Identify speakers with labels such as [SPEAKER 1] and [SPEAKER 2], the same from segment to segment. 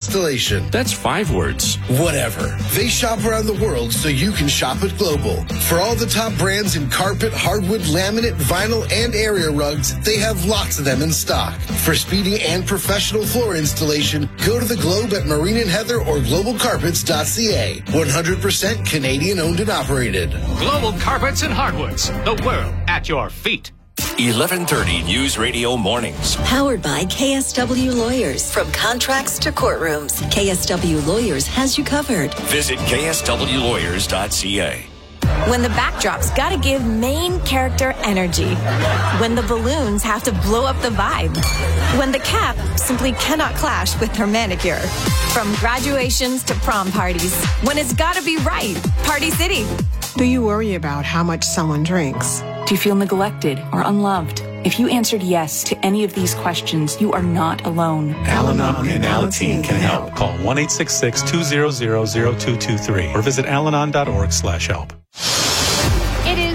[SPEAKER 1] Installation.
[SPEAKER 2] That's 5 words.
[SPEAKER 1] Whatever. They shop around the world so you can shop at Global. For all the top brands in carpet, hardwood, laminate, vinyl, and area rugs, they have lots of them in stock. For speedy and professional floor installation, go to the Globe at Marine and Heather or globalcarpets.ca. 100% Canadian owned and operated.
[SPEAKER 3] Global Carpets and Hardwoods. The world at your feet.
[SPEAKER 4] 1130 News Radio Mornings.
[SPEAKER 5] Powered by KSW Lawyers. From contracts to courtrooms, KSW Lawyers has you covered.
[SPEAKER 4] Visit kswlawyers.ca.
[SPEAKER 6] When the backdrop's gotta give main character energy. When the balloons have to blow up the vibe. When the cap simply cannot clash with her manicure. From graduations to prom parties. When it's gotta be right. Party City.
[SPEAKER 7] Do you worry about how much someone drinks?
[SPEAKER 8] Do you feel neglected or unloved? If you answered yes to any of these questions, you are not alone.
[SPEAKER 9] Al-Anon and Alateen can help. Call 1-866-200-0223 or visit alanon.org/help.
[SPEAKER 10] It is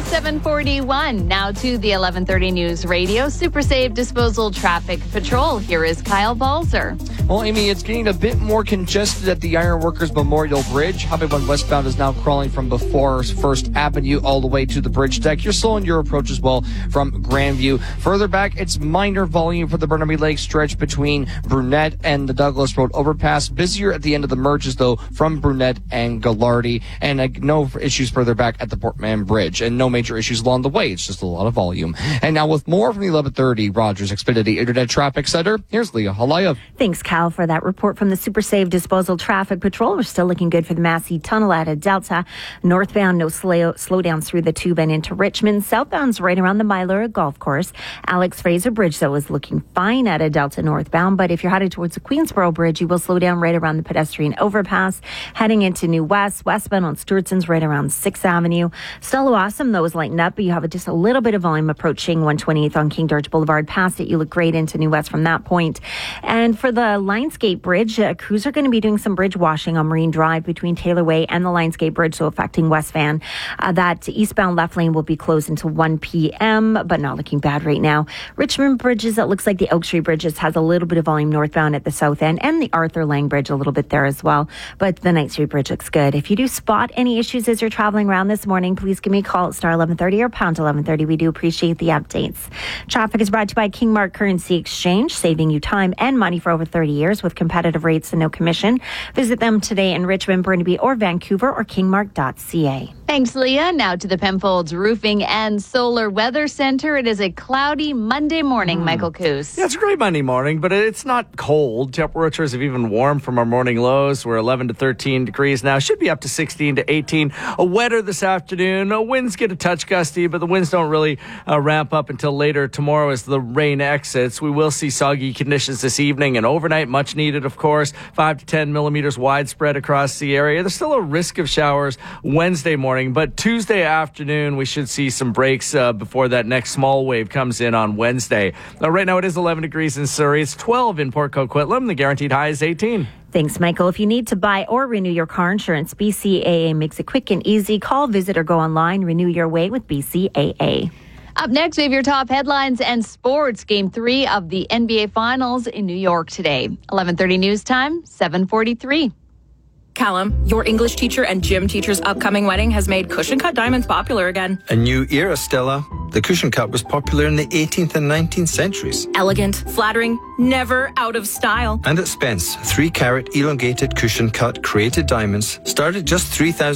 [SPEAKER 10] 7:41. Now to the 1130 News Radio Super Save Disposal Traffic Patrol. Here is Kyle Balzer.
[SPEAKER 11] Well, Amy, it's getting a bit more congested at the Ironworkers Memorial Bridge. Highway 1 westbound is now crawling from before First Avenue all the way to the bridge deck. You're slowing your approach as well from Grandview. Further back, it's minor volume for the Burnaby Lake stretch between Brunette and the Douglas Road overpass. Busier at the end of the merges, though, from Brunette and Gallardi. And no issues further back at the Portman Bridge. And no major issues along the way. It's just a lot of volume. And now with more from the 1130 Rogers Xfinity Internet Traffic Center, here's Leah Halaya.
[SPEAKER 12] Thanks, Cal, for that report from the Super Save Disposal Traffic Patrol. We're still looking good for the Massey Tunnel at a Delta. Northbound, no slowdowns through the Tube and into Richmond. Southbound's right around the Mylura Golf Course. Alex Fraser Bridge, though, is looking fine at a Delta northbound. But if you're headed towards the Queensboro Bridge, you will slow down right around the pedestrian overpass. Heading into New westbound on Stewartson's right around 6th Avenue. Stella Awesome, though, is lighting up, but you have just a little bit of volume approaching 128th on King George Boulevard. Past it, you look great into New West from that point. And for the Lionsgate Bridge, crews are going to be doing some bridge washing on Marine Drive between Taylor Way and the Lionsgate Bridge, so affecting West Van. That eastbound left lane will be closed until 1 p.m., but not looking bad right now. Richmond Bridges, it looks like the Oak Street Bridges has a little bit of volume northbound at the south end, and the Arthur Lang Bridge a little bit there as well, but the Knight Street Bridge looks good. If you do spot any issues as you're traveling around this morning, please give me a call at star 1130 or pound 1130. We do appreciate the updates. Traffic is brought to you by Kingmark Currency Exchange, saving you time and money for over 30 years with competitive rates and no commission. Visit them today in Richmond, Burnaby, or Vancouver, or kingmark.ca.
[SPEAKER 10] Thanks, Leah. Now to the Penfolds Roofing and Solar Weather Center. It is a cloudy Monday morning, Michael Coos.
[SPEAKER 13] Yeah, it's a great Monday morning, but it's not cold. Temperatures have even warmed from our morning lows. We're 11 to 13 degrees now. Should be up to 16 to 18. Wetter this afternoon. Winds get a touch gusty, but the winds don't really ramp up until later tomorrow as the rain exits. We will see soggy conditions this evening and overnight, much needed, of course. 5 to 10 millimeters widespread across the area. There's still a risk of showers Wednesday morning, but Tuesday afternoon we should see some breaks before that next small wave comes in on Wednesday. Right now it is 11 degrees in Surrey. It's 12 in Port Coquitlam. The guaranteed high is 18.
[SPEAKER 12] Thanks, Michael. If you need to buy or renew your car insurance, BCAA makes it quick and easy. Call, visit, or go online. Renew your way with BCAA.
[SPEAKER 10] Up next, we have your top headlines and sports. Game 3 of the NBA Finals in New York today. 11:30 news time, 7:43.
[SPEAKER 8] Callum, your English teacher and gym teacher's upcoming wedding has made cushion cut diamonds popular again.
[SPEAKER 14] A new era, Stella. The cushion cut was popular in the 18th and 19th centuries.
[SPEAKER 8] Elegant, flattering, never out of style.
[SPEAKER 14] And at Spence, 3-carat elongated cushion cut created diamonds start at just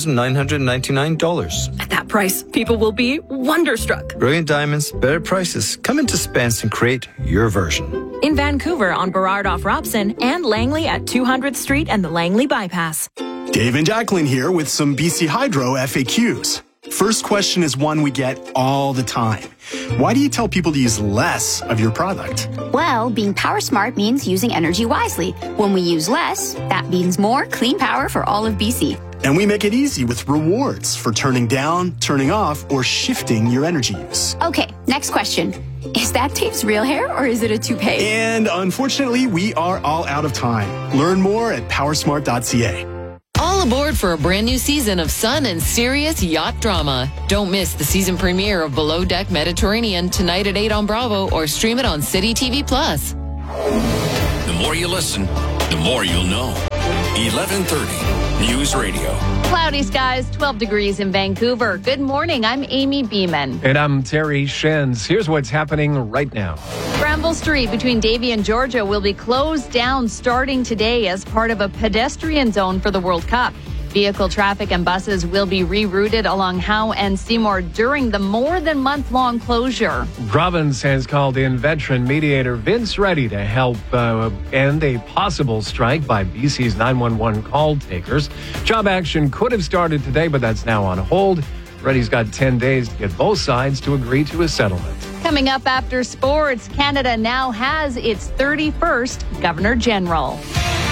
[SPEAKER 14] $3,999.
[SPEAKER 8] At that price, people will be wonderstruck.
[SPEAKER 14] Brilliant diamonds, better prices. Come into Spence and create your version.
[SPEAKER 8] In Vancouver on Burrard off Robson and Langley at 200th Street and the Langley Bypass.
[SPEAKER 15] Dave and Jacqueline here with some BC Hydro FAQs. First question is one we get all the time. Why do you tell people to use less of your product?
[SPEAKER 16] Well, being power smart means using energy wisely. When we use less, that means more clean power for all of BC.
[SPEAKER 15] And we make it easy with rewards for turning down, turning off, or shifting your energy use.
[SPEAKER 16] Okay, next question. Is that Dave's real hair or is it a toupee?
[SPEAKER 15] And unfortunately, we are all out of time. Learn more at powersmart.ca.
[SPEAKER 17] All aboard for a brand new season of sun and serious yacht drama. Don't miss the season premiere of Below Deck Mediterranean tonight at 8 on Bravo or stream it on City TV Plus.
[SPEAKER 4] The more you listen, the more you'll know. 1130 News Radio.
[SPEAKER 10] Cloudy skies, 12 degrees in Vancouver. Good morning. I'm Amy Beeman.
[SPEAKER 2] And I'm Terry Shenz. Here's what's happening right now.
[SPEAKER 10] Bramble Street between Davie and Georgia will be closed down starting today as part of a pedestrian zone for the World Cup. Vehicle traffic and buses will be rerouted along Howe and Seymour during the more than month-long closure.
[SPEAKER 2] Province has called in veteran mediator Vince Reddy to help end a possible strike by BC's 911 call takers. Job action could have started today, but that's now on hold. Reddy's got 10 days to get both sides to agree to a settlement.
[SPEAKER 10] Coming up after sports, Canada now has its 31st Governor General.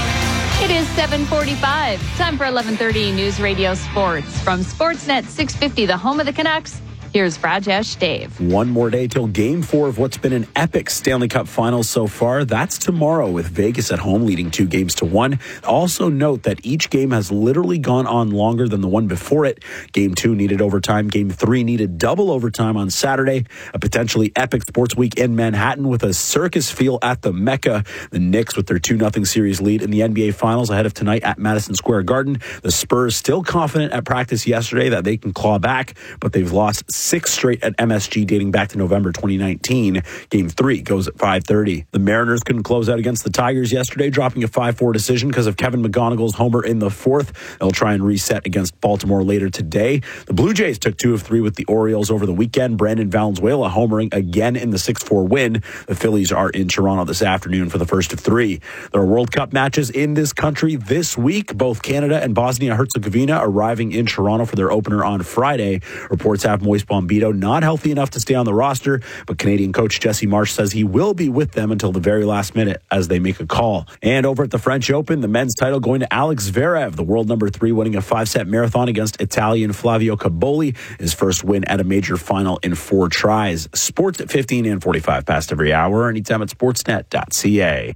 [SPEAKER 10] It is 7:45. Time for 11:30 News Radio Sports. From Sportsnet 650, the home of the Canucks, here's Rajesh Dave.
[SPEAKER 18] One more day till Game 4 of what's been an epic Stanley Cup final so far. That's tomorrow with Vegas at home leading 2-1. Also note that each game has literally gone on longer than the one before it. Game 2 needed overtime. Game 3 needed double overtime on Saturday. A potentially epic sports week in Manhattan with a circus feel at the Mecca. The Knicks with their 2-0 series lead in the NBA Finals ahead of tonight at Madison Square Garden. The Spurs still confident at practice yesterday that they can claw back, but they've lost 6 straight at MSG dating back to November 2019. Game 3 goes at 5:30. The Mariners couldn't close out against the Tigers yesterday, dropping a 5-4 decision because of Kevin McGonigal's homer in the 4th. They'll try and reset against Baltimore later today. The Blue Jays took 2 of 3 with the Orioles over the weekend. Brandon Valenzuela homering again in the 6-4 win. The Phillies are in Toronto this afternoon for the first of 3. There are World Cup matches in this country this week. Both Canada and Bosnia-Herzegovina arriving in Toronto for their opener on Friday. Reports have Moise Bombito not healthy enough to stay on the roster, but Canadian coach Jesse Marsh says he will be with them until the very last minute as they make a call. And over at the French Open, the men's title going to Alex Zverev, the world number 3, winning a 5-set marathon against Italian Flavio Caboli, his first win at a major final in 4 tries. Sports at 15 and 45 past every hour, anytime at sportsnet.ca.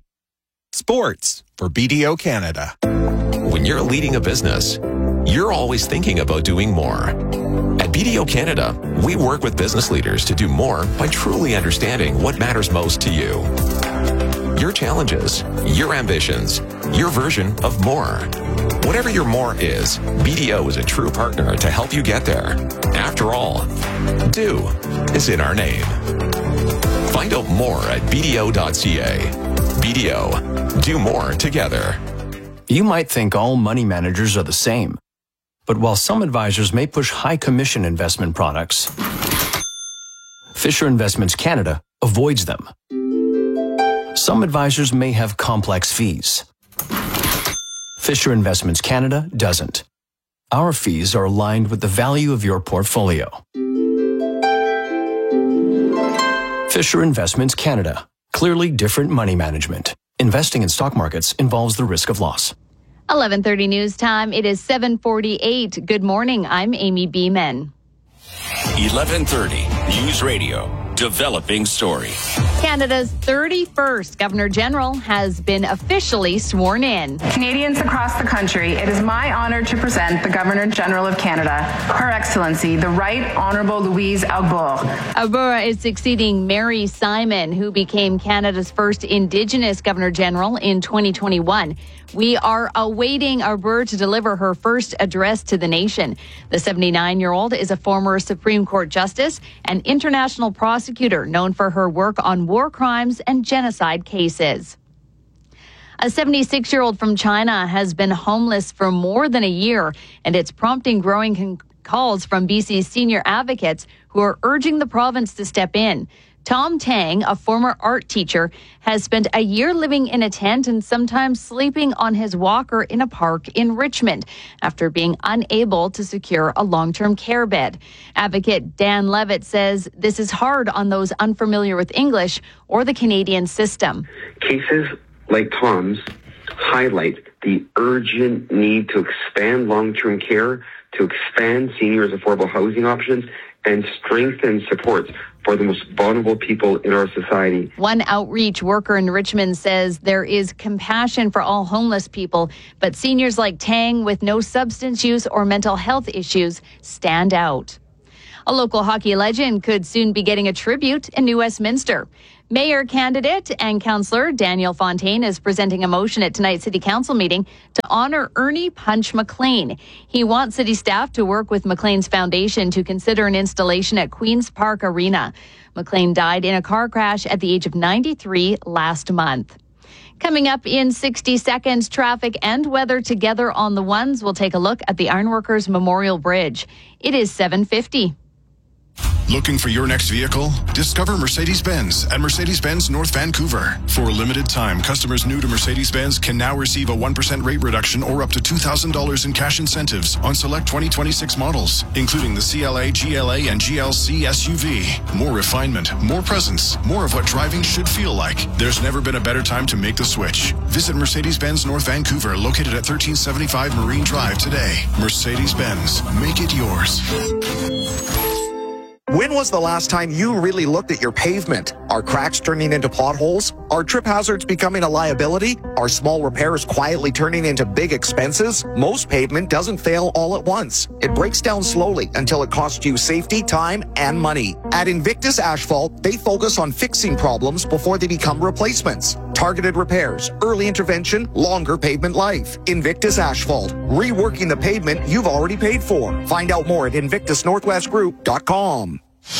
[SPEAKER 19] Sports for BDO Canada.
[SPEAKER 4] When you're leading a business, you're always thinking about doing more. At BDO Canada, we work with business leaders to do more by truly understanding what matters most to you. Your challenges, your ambitions, your version of more. Whatever your more is, BDO is a true partner to help you get there. After all, do is in our name. Find out more at BDO.ca. BDO, do more together.
[SPEAKER 20] You might think all money managers are the same. But while some advisors may push high commission investment products, Fisher Investments Canada avoids them. Some advisors may have complex fees. Fisher Investments Canada doesn't. Our fees are aligned with the value of your portfolio. Fisher Investments Canada. Clearly different money management. Investing in stock markets involves the risk of loss.
[SPEAKER 10] 11:30 news time. It is 7:48. Good morning. I'm Amy Beeman.
[SPEAKER 4] 1130 News Radio. Developing story.
[SPEAKER 10] Canada's 31st Governor General has been officially sworn in.
[SPEAKER 21] Canadians across the country, it is my honor to present the Governor General of Canada, Her Excellency, the Right Honourable Louise Arbour.
[SPEAKER 10] Arbour is succeeding Mary Simon, who became Canada's first Indigenous Governor General in 2021. We are awaiting Arbour to deliver her first address to the nation. The 79-year-old is a former Supreme Court Justice and international prosecutor known for her work on war crimes and genocide cases. A 76-year-old from China has been homeless for more than a year, and it's prompting growing calls from BC's senior advocates who are urging the province to step in. Tom Tang, a former art teacher, has spent a year living in a tent and sometimes sleeping on his walker in a park in Richmond after being unable to secure a long-term care bed. Advocate Dan Levitt says this is hard on those unfamiliar with English or the Canadian system.
[SPEAKER 22] Cases like Tom's highlight the urgent need to expand long-term care, to expand seniors' affordable housing options, and strengthen supports for the most vulnerable people in our society.
[SPEAKER 10] One outreach worker in Richmond says there is compassion for all homeless people, but seniors like Tang with no substance use or mental health issues stand out. A local hockey legend could soon be getting a tribute in New Westminster. Mayor candidate and councillor Daniel Fontaine is presenting a motion at tonight's City Council meeting to honor Ernie Punch McLean. He wants city staff to work with McLean's foundation to consider an installation at Queen's Park Arena. McLean died in a car crash at the age of 93 last month. Coming up in 60 seconds, traffic and weather together on the ones. We'll take a look at the Ironworkers Memorial Bridge. It is 7:50.
[SPEAKER 1] Looking for your next vehicle? Discover Mercedes-Benz at Mercedes-Benz North Vancouver. For a limited time, customers new to Mercedes-Benz can now receive a 1% rate reduction or up to $2,000 in cash incentives on select 2026 models, including the CLA, GLA, and GLC SUV. More refinement, more presence, more of what driving should feel like. There's never been a better time to make the switch. Visit Mercedes-Benz North Vancouver, located at 1375 Marine Drive today. Mercedes-Benz, make it yours.
[SPEAKER 3] When was the last time you really looked at your pavement? Are cracks turning into potholes? Are trip hazards becoming a liability? Are small repairs quietly turning into big expenses? Most pavement doesn't fail all at once. It breaks down slowly until it costs you safety, time, and money. At Invictus Asphalt, they focus on fixing problems before they become replacements. Targeted repairs, early intervention, longer pavement life. Invictus Asphalt, reworking the pavement you've already paid for. Find out more at invictusnorthwestgroup.com.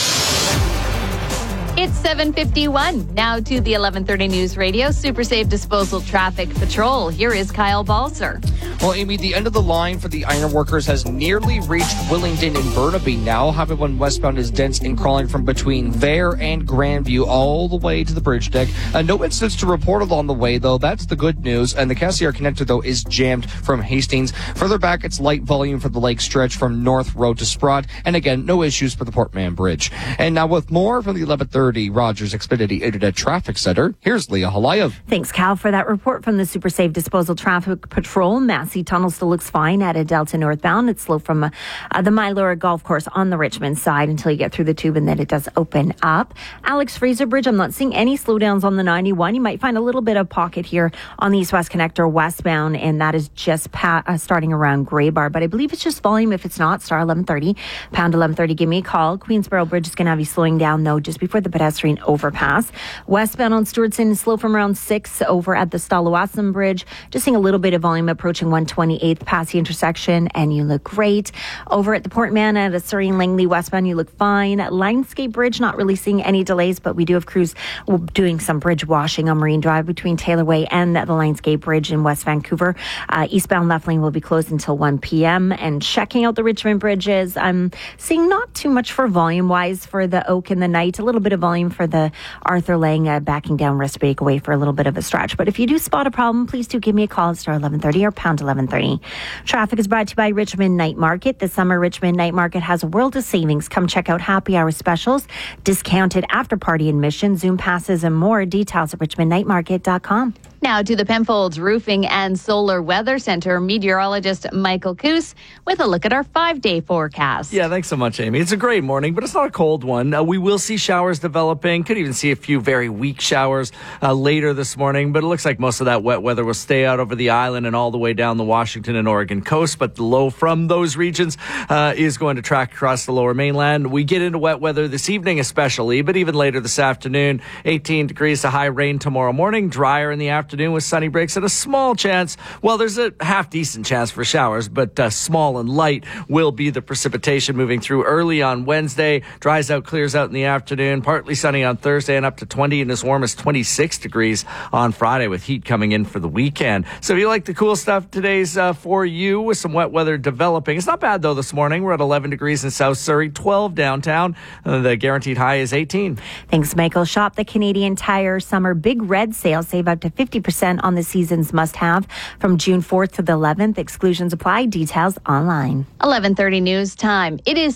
[SPEAKER 10] It's 7:51. Now to the 11:30 News Radio Super Safe Disposal Traffic Patrol. Here is Kyle Balser.
[SPEAKER 11] Well, Amy, the end of the line for the ironworkers has nearly reached Willingdon and Burnaby now. Highway 1 westbound is dense and crawling from between there and Grandview all the way to the bridge deck. No incidents to report along the way, though. That's the good news. And the Cassiar connector, though, is jammed from Hastings. Further back, it's light volume for the lake stretch from North Road to Sprott. And again, no issues for the Portman Bridge. And now with more from the 11:30 Rogers Xfinity Internet Traffic Center, here's Leah Halayev.
[SPEAKER 12] Thanks, Cal, for that report from the Super Safe Disposal Traffic Patrol. Massey Tunnel still looks fine at a Delta northbound. It's slow from the Mylora Golf Course on the Richmond side until you get through the tube, and then it does open up. Alex Fraser Bridge, I'm not seeing any slowdowns on the 91. You might find a little bit of pocket here on the East-West Connector westbound, and that is just starting around Grey Bar. But I believe it's just volume. If it's not, star 1130, pound 1130, give me a call. Queensboro Bridge is going to have you slowing down, though, just before the pedestrian overpass. Westbound on Stewartson is slow from around 6 over at the Stalawassam Bridge. Just seeing a little bit of volume approaching 128th past the intersection, and you look great. Over at the Portman at a Surrey and Langley westbound, you look fine. Lionsgate Bridge, not really seeing any delays, but we do have crews doing some bridge washing on Marine Drive between Taylor Way and the Lionsgate Bridge in West Vancouver. Eastbound left lane will be closed until 1 p.m. And checking out the Richmond bridges, I'm seeing not too much for volume-wise for the Oak and the Night. A little bit of volume for the Arthur Lang backing down Restbake away for a little bit of a stretch. But if you do spot a problem, please do give me a call at star 1130 or pound 1130. Traffic is brought to you by Richmond Night Market. This summer, Richmond Night Market has a world of savings. Come check out happy hour specials, discounted after-party admission, Zoom passes, and more. Details at richmondnightmarket.com.
[SPEAKER 10] Now to the Penfolds Roofing and Solar Weather Center, meteorologist Michael Coos with a look at our 5-day forecast.
[SPEAKER 13] Yeah, thanks so much, Amy. It's a great morning, but it's not a cold one. We will see showers developing. Could even see a few very weak showers later this morning, but it looks like most of that wet weather will stay out over the island and all the way down the Washington and Oregon coast, but the low from those regions is going to track across the lower mainland. We get into wet weather this evening especially, but even later this afternoon, 18 degrees to high rain tomorrow morning, drier in the afternoon with sunny breaks and a small chance, well, there's a half-decent chance for showers, but small and light will be the precipitation moving through early on Wednesday. Dries out, clears out in the afternoon, partly sunny on Thursday and up to 20 and as warm as 26 degrees on Friday with heat coming in for the weekend. So if you like the cool stuff, today's for you with some wet weather developing. It's not bad, though, this morning. We're at 11 degrees in South Surrey, 12 downtown. The guaranteed high is 18.
[SPEAKER 12] Thanks, Michael. Shop the Canadian Tire Summer Big Red Sale. Save up to 50% on the season's must-have from June 4th to the 11th. Exclusions apply. Details online.
[SPEAKER 10] 11:30 news time. It is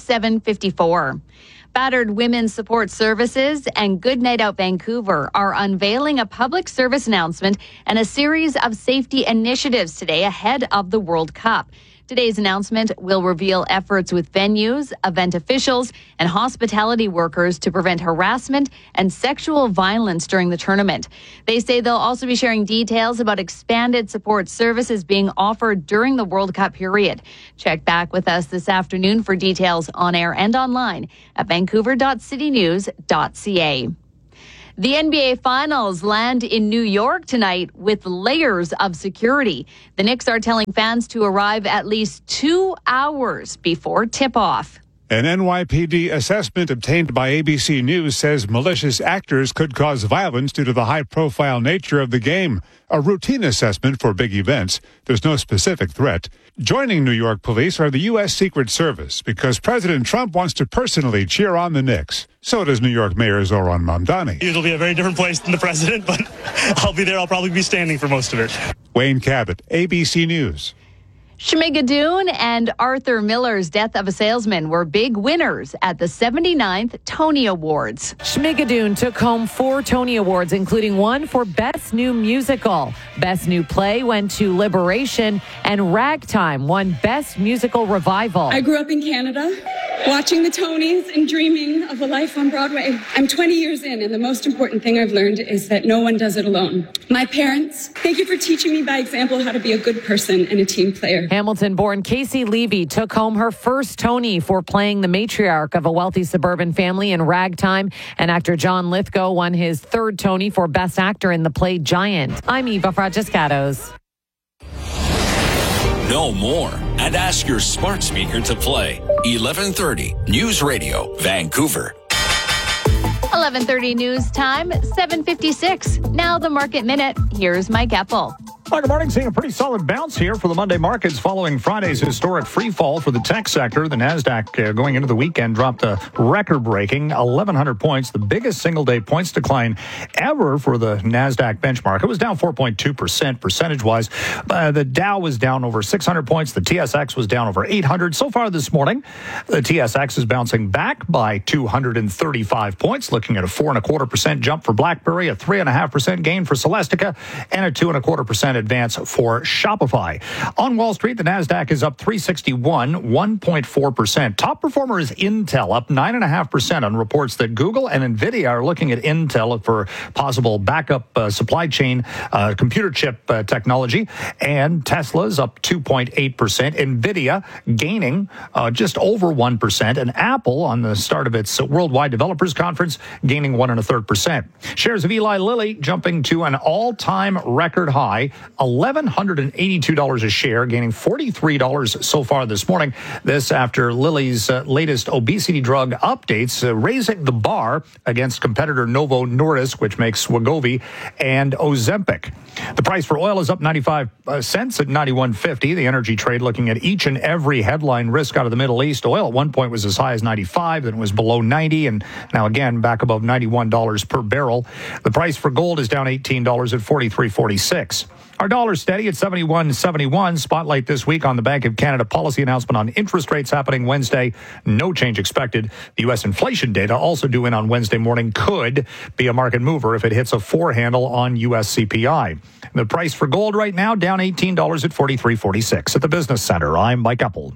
[SPEAKER 10] 7:54. Battered Women's Support Services and Good Night Out Vancouver are unveiling a public service announcement and a series of safety initiatives today ahead of the World Cup. Today's announcement will reveal efforts with venues, event officials, and hospitality workers to prevent harassment and sexual violence during the tournament. They say they'll also be sharing details about expanded support services being offered during the World Cup period. Check back with us this afternoon for details on air and online at vancouver.citynews.ca. The NBA Finals land in New York tonight with layers of security. The Knicks are telling fans to arrive at least 2 hours before tip-off.
[SPEAKER 5] An NYPD assessment obtained by ABC News says malicious actors could cause violence due to the high-profile nature of the game. A routine assessment for big events. There's no specific threat. Joining New York police are the U.S. Secret Service because President Trump wants to personally cheer on the Knicks. So does New York Mayor Zoran Mamdani.
[SPEAKER 6] It'll be a very different place than the president, but I'll be there. I'll probably be standing for most of it.
[SPEAKER 5] Wayne Cabot, ABC News.
[SPEAKER 10] Schmigadoon and Arthur Miller's Death of a Salesman were big winners at the 79th Tony Awards.
[SPEAKER 23] Schmigadoon took home 4 Tony Awards, including one for Best New Musical. Best New Play went to Liberation, and Ragtime won Best Musical Revival.
[SPEAKER 24] I grew up in Canada, watching the Tonys and dreaming of a life on Broadway. I'm 20 years in, and the most important thing I've learned is that no one does it alone. My parents, thank you for teaching me by example how to be a good person and a team player.
[SPEAKER 23] Hamilton-born Casey Levy took home her first Tony for playing the matriarch of a wealthy suburban family in Ragtime, and actor John Lithgow won his 3rd Tony for Best Actor in the play Giant. I'm Eva Fragiscatos.
[SPEAKER 25] Know more and ask your smart speaker to play 1130 News Radio, Vancouver.
[SPEAKER 10] 11:30 news time, 7:56. Now the Market Minute. Here's Mike Epple.
[SPEAKER 26] Well, good morning. Seeing a pretty solid bounce here for the Monday markets following Friday's historic free fall for the tech sector. The NASDAQ going into the weekend dropped a record-breaking 1,100 points, the biggest single-day points decline ever for the NASDAQ benchmark. It was down 4.2% percentage-wise. The Dow was down over 600 points. The TSX was down over 800. So far this morning, the TSX is bouncing back by 235 points, looking at a 4.25% jump for BlackBerry, a 3.5% gain for Celestica, and a 2.25% advance for Shopify. On Wall Street, the NASDAQ is up 361, 1.4%. Top performer is Intel, up 9.5% on reports that Google and NVIDIA are looking at Intel for possible backup supply chain computer chip technology. And Tesla's up 2.8%. NVIDIA gaining just over 1%. And Apple, on the start of its Worldwide Developers Conference, gaining 1.33%. Shares of Eli Lilly jumping to an all-time record high, $1,182 a share, gaining $43 so far this morning. This after Lilly's latest obesity drug updates, raising the bar against competitor Novo Nordisk, which makes Wegovy and Ozempic. The price for oil is up 95 cents at $91.50. The energy trade looking at each and every headline risk out of the Middle East. Oil at one point was as high as 95, then it was below 90, and now again back above $91 per barrel. The price for gold is down $18 at $43.46. Our dollar steady at 71.71. Spotlight this week on the Bank of Canada policy announcement on interest rates happening Wednesday. No change expected. The U.S. inflation data also due in on Wednesday morning could be a market mover if it hits a 4 handle on U.S. CPI. The price for gold right now down $18 at $43.46. At the Business Center, I'm Mike Epple.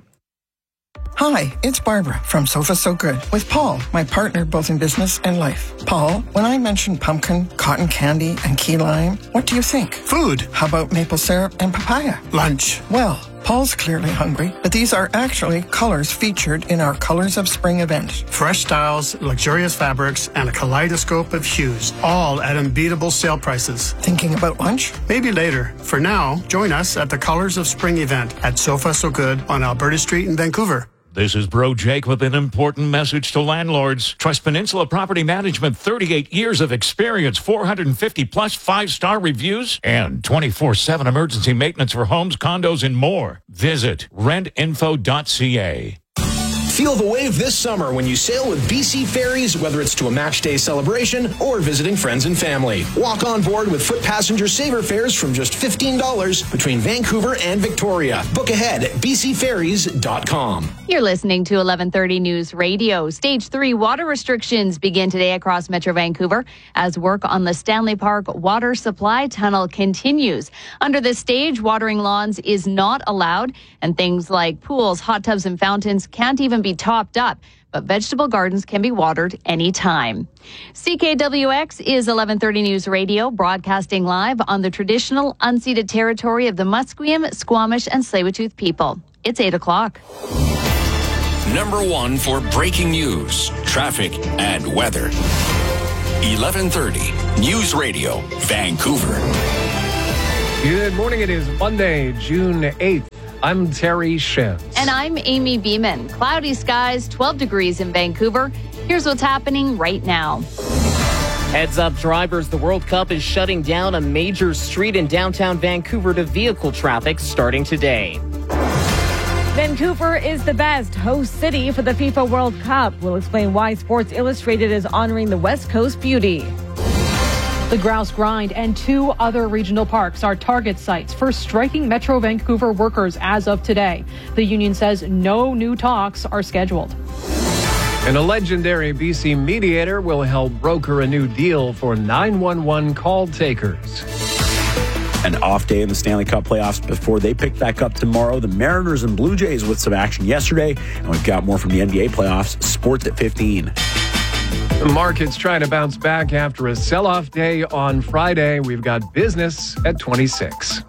[SPEAKER 27] Hi, it's Barbara from Sofa So Good with Paul, my partner both in business and life. Paul, when I mentioned pumpkin, cotton candy, and key lime, what do you think?
[SPEAKER 15] Food.
[SPEAKER 27] How about maple syrup and papaya?
[SPEAKER 15] Lunch.
[SPEAKER 27] Well, Paul's clearly hungry, but these are actually colors featured in our Colors of Spring event.
[SPEAKER 15] Fresh styles, luxurious fabrics, and a kaleidoscope of hues, all at unbeatable sale prices.
[SPEAKER 27] Thinking about lunch?
[SPEAKER 15] Maybe later. For now, join us at the Colors of Spring event at Sofa So Good on Alberta Street in Vancouver.
[SPEAKER 28] This is Bro Jake with an important message to landlords. Trust Peninsula Property Management, 38 years of experience, 450 plus 5-star reviews, and 24/7 emergency maintenance for homes, condos, and more. Visit rentinfo.ca.
[SPEAKER 29] Feel the wave this summer when you sail with BC Ferries, whether it's to a match day celebration or visiting friends and family. Walk on board with foot passenger saver fares from just $15 between Vancouver and Victoria. Book ahead at bcferries.com.
[SPEAKER 10] You're listening to 1130 News Radio. Stage 3 water restrictions begin today across Metro Vancouver as work on the Stanley Park Water Supply Tunnel continues. Under this stage, watering lawns is not allowed, and things like pools, hot tubs, and fountains can't even be topped up, but vegetable gardens can be watered anytime. CKWX is 1130 News Radio, broadcasting live on the traditional unceded territory of the Musqueam, Squamish, and Tsleil-Waututh people. It's 8 o'clock.
[SPEAKER 25] Number 1 for breaking news, traffic, and weather. 1130 News Radio, Vancouver.
[SPEAKER 2] Good morning. It is Monday, June 8th. I'm Terry Schiff.
[SPEAKER 10] And I'm Amy Beeman. Cloudy skies, 12 degrees in Vancouver. Here's what's happening right now.
[SPEAKER 7] Heads up, drivers. The World Cup is shutting down a major street in downtown Vancouver to vehicle traffic starting today.
[SPEAKER 23] Vancouver is the best host city for the FIFA World Cup. We'll explain why Sports Illustrated is honoring the West Coast beauty.
[SPEAKER 8] The Grouse Grind and 2 other regional parks are target sites for striking Metro Vancouver workers as of today. The union says no new talks are scheduled.
[SPEAKER 2] And a legendary BC mediator will help broker a new deal for 911 call takers.
[SPEAKER 9] An off day in the Stanley Cup playoffs before they pick back up tomorrow. The Mariners and Blue Jays with some action yesterday. And we've got more from the NBA playoffs. Sports at 15.
[SPEAKER 2] The market's trying to bounce back after a sell-off day on Friday. We've got business at 26.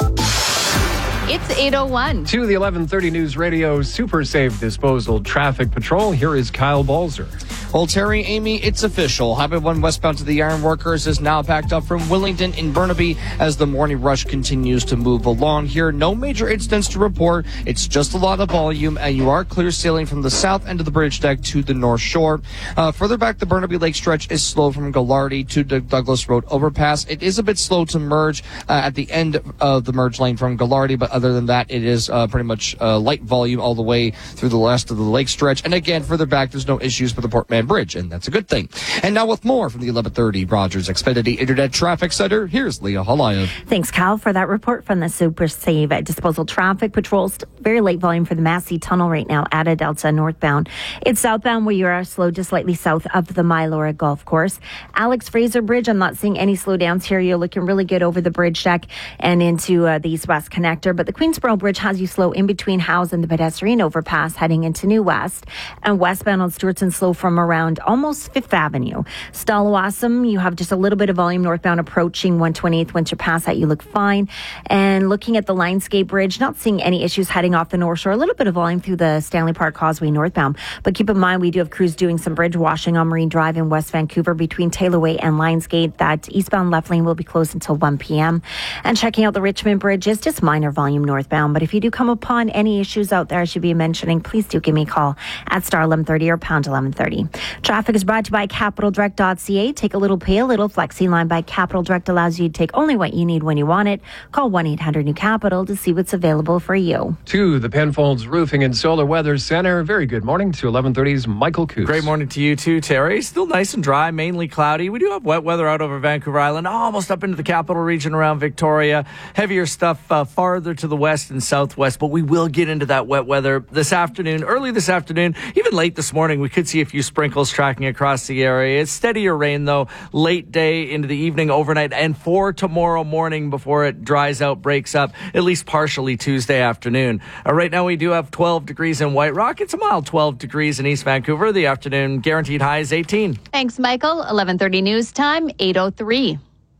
[SPEAKER 10] It's 8:01.
[SPEAKER 2] To the 11:30 News Radio Super Safe Disposal Traffic Patrol, here is Kyle Balzer.
[SPEAKER 11] Well, Terry, Amy, it's official. Highway 1 westbound to the Ironworkers is now backed up from Willingdon in Burnaby as the morning rush continues to move along here. No major incidents to report. It's just a lot of volume, and you are clear sailing from the south end of the bridge deck to the north shore. Further back, the Burnaby Lake stretch is slow from Gallardi to the Douglas Road overpass. It is a bit slow to merge at the end of the merge lane from Gallardi, but other than that, it is pretty much light volume all the way through the rest of the lake stretch. And again, further back, there's no issues for the Portman Bridge, and that's a good thing. And now with more from the 1130 Rogers Xfinity Internet Traffic Center, here's Leah Halayev.
[SPEAKER 12] Thanks, Cal, for that report from the Super Save Disposal Traffic Patrol. Still very late volume for the Massey Tunnel right now at Delta northbound. It's southbound where you are slow just slightly south of the Mylora Golf Course. Alex Fraser Bridge, I'm not seeing any slowdowns here. You're looking really good over the bridge deck and into the east-west connector, but the Queensboro Bridge has you slow in between Howes and the pedestrian overpass heading into New West, and westbound on Stewartson slow from around almost 5th Avenue. Stallawasam, you have just a little bit of volume northbound approaching 128th. Once you're past that, you look fine. And looking at the Lionsgate Bridge, not seeing any issues heading off the North Shore. A little bit of volume through the Stanley Park Causeway northbound. But keep in mind, we do have crews doing some bridge washing on Marine Drive in West Vancouver between Taylor Way and Lionsgate. That eastbound left lane will be closed until 1 p.m. And checking out the Richmond Bridge is just minor volume northbound. But if you do come upon any issues out there I should be mentioning, please do give me a call at star 1130 or pound 1130. Traffic is brought to you by CapitalDirect.ca. Take a little pay a little. Flexi line by Capital Direct allows you to take only what you need when you want it. Call 1-800-NEW-CAPITAL to see what's available for you.
[SPEAKER 2] To the Penfolds Roofing and Solar Weather Center, very good morning to 1130's Michael Coos.
[SPEAKER 13] Great morning to you too, Terry. Still nice and dry, mainly cloudy. We do have wet weather out over Vancouver Island, almost up into the capital region around Victoria. Heavier stuff farther to the west and southwest, but we will get into that wet weather this afternoon, early this afternoon, even late this morning. We could see a few sprinkles tracking across the area. It's steadier rain, though, late day into the evening, overnight, and for tomorrow morning before it dries out, breaks up, at least partially Tuesday afternoon. Right now, we do have 12 degrees in White Rock. It's a mild 12 degrees in East Vancouver. The afternoon guaranteed high is 18.
[SPEAKER 10] Thanks, Michael. 11:30 news time, 8:03.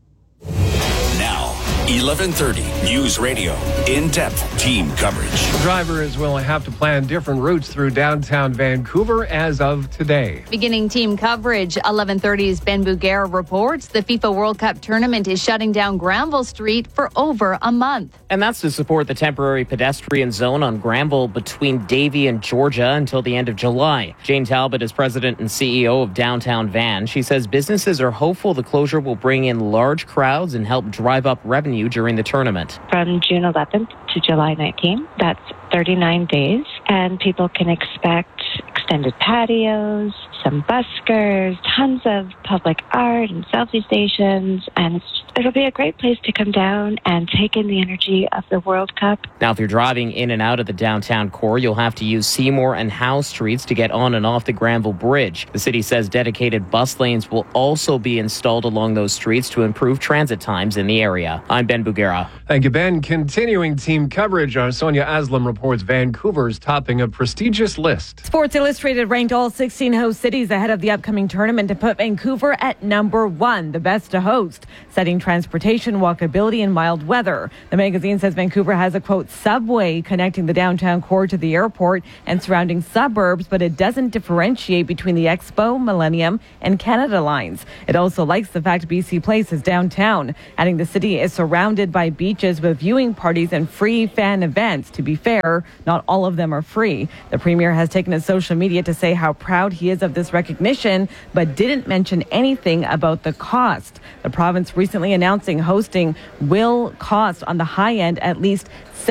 [SPEAKER 25] Now, 1130 News Radio. In-depth team coverage.
[SPEAKER 2] Drivers will have to plan different routes through downtown Vancouver as of today.
[SPEAKER 10] Beginning team coverage, 1130's Ben Bugera reports the FIFA World Cup tournament is shutting down Granville Street for over a month.
[SPEAKER 7] And that's to support the temporary pedestrian zone on Granville between Davie and Georgia until the end of July. Jane Talbot is president and CEO of Downtown Van. She says businesses are hopeful the closure will bring in large crowds and help drive up revenue during the tournament.
[SPEAKER 14] From June 11th to July 19th, that's 39 days, and people can expect extended patios, some buskers, tons of public art and selfie stations, and it'll be a great place to come down and take in the energy of the World Cup.
[SPEAKER 7] Now, if you're driving in and out of the downtown core, you'll have to use Seymour and Howe streets to get on and off the Granville Bridge. The city says dedicated bus lanes will also be installed along those streets to improve transit times in the area. I'm Ben Bugera.
[SPEAKER 2] Thank you, Ben. Continuing team coverage, our Sonia Aslam reports Vancouver's topping a prestigious list.
[SPEAKER 23] Sports Illustrated ranked all 16 host cities cities ahead of the upcoming tournament to put Vancouver at number 1, the best to host, citing transportation, walkability, and mild weather. The magazine says Vancouver has a, quote, subway connecting the downtown core to the airport and surrounding suburbs, but it doesn't differentiate between the Expo, Millennium, and Canada lines. It also likes the fact BC Place is downtown, adding the city is surrounded by beaches with viewing parties and free fan events. To be fair, not all of them are free. The Premier has taken to social media to say how proud he is of this recognition, but didn't mention anything about the cost. The province recently announcing hosting will cost on the high end at least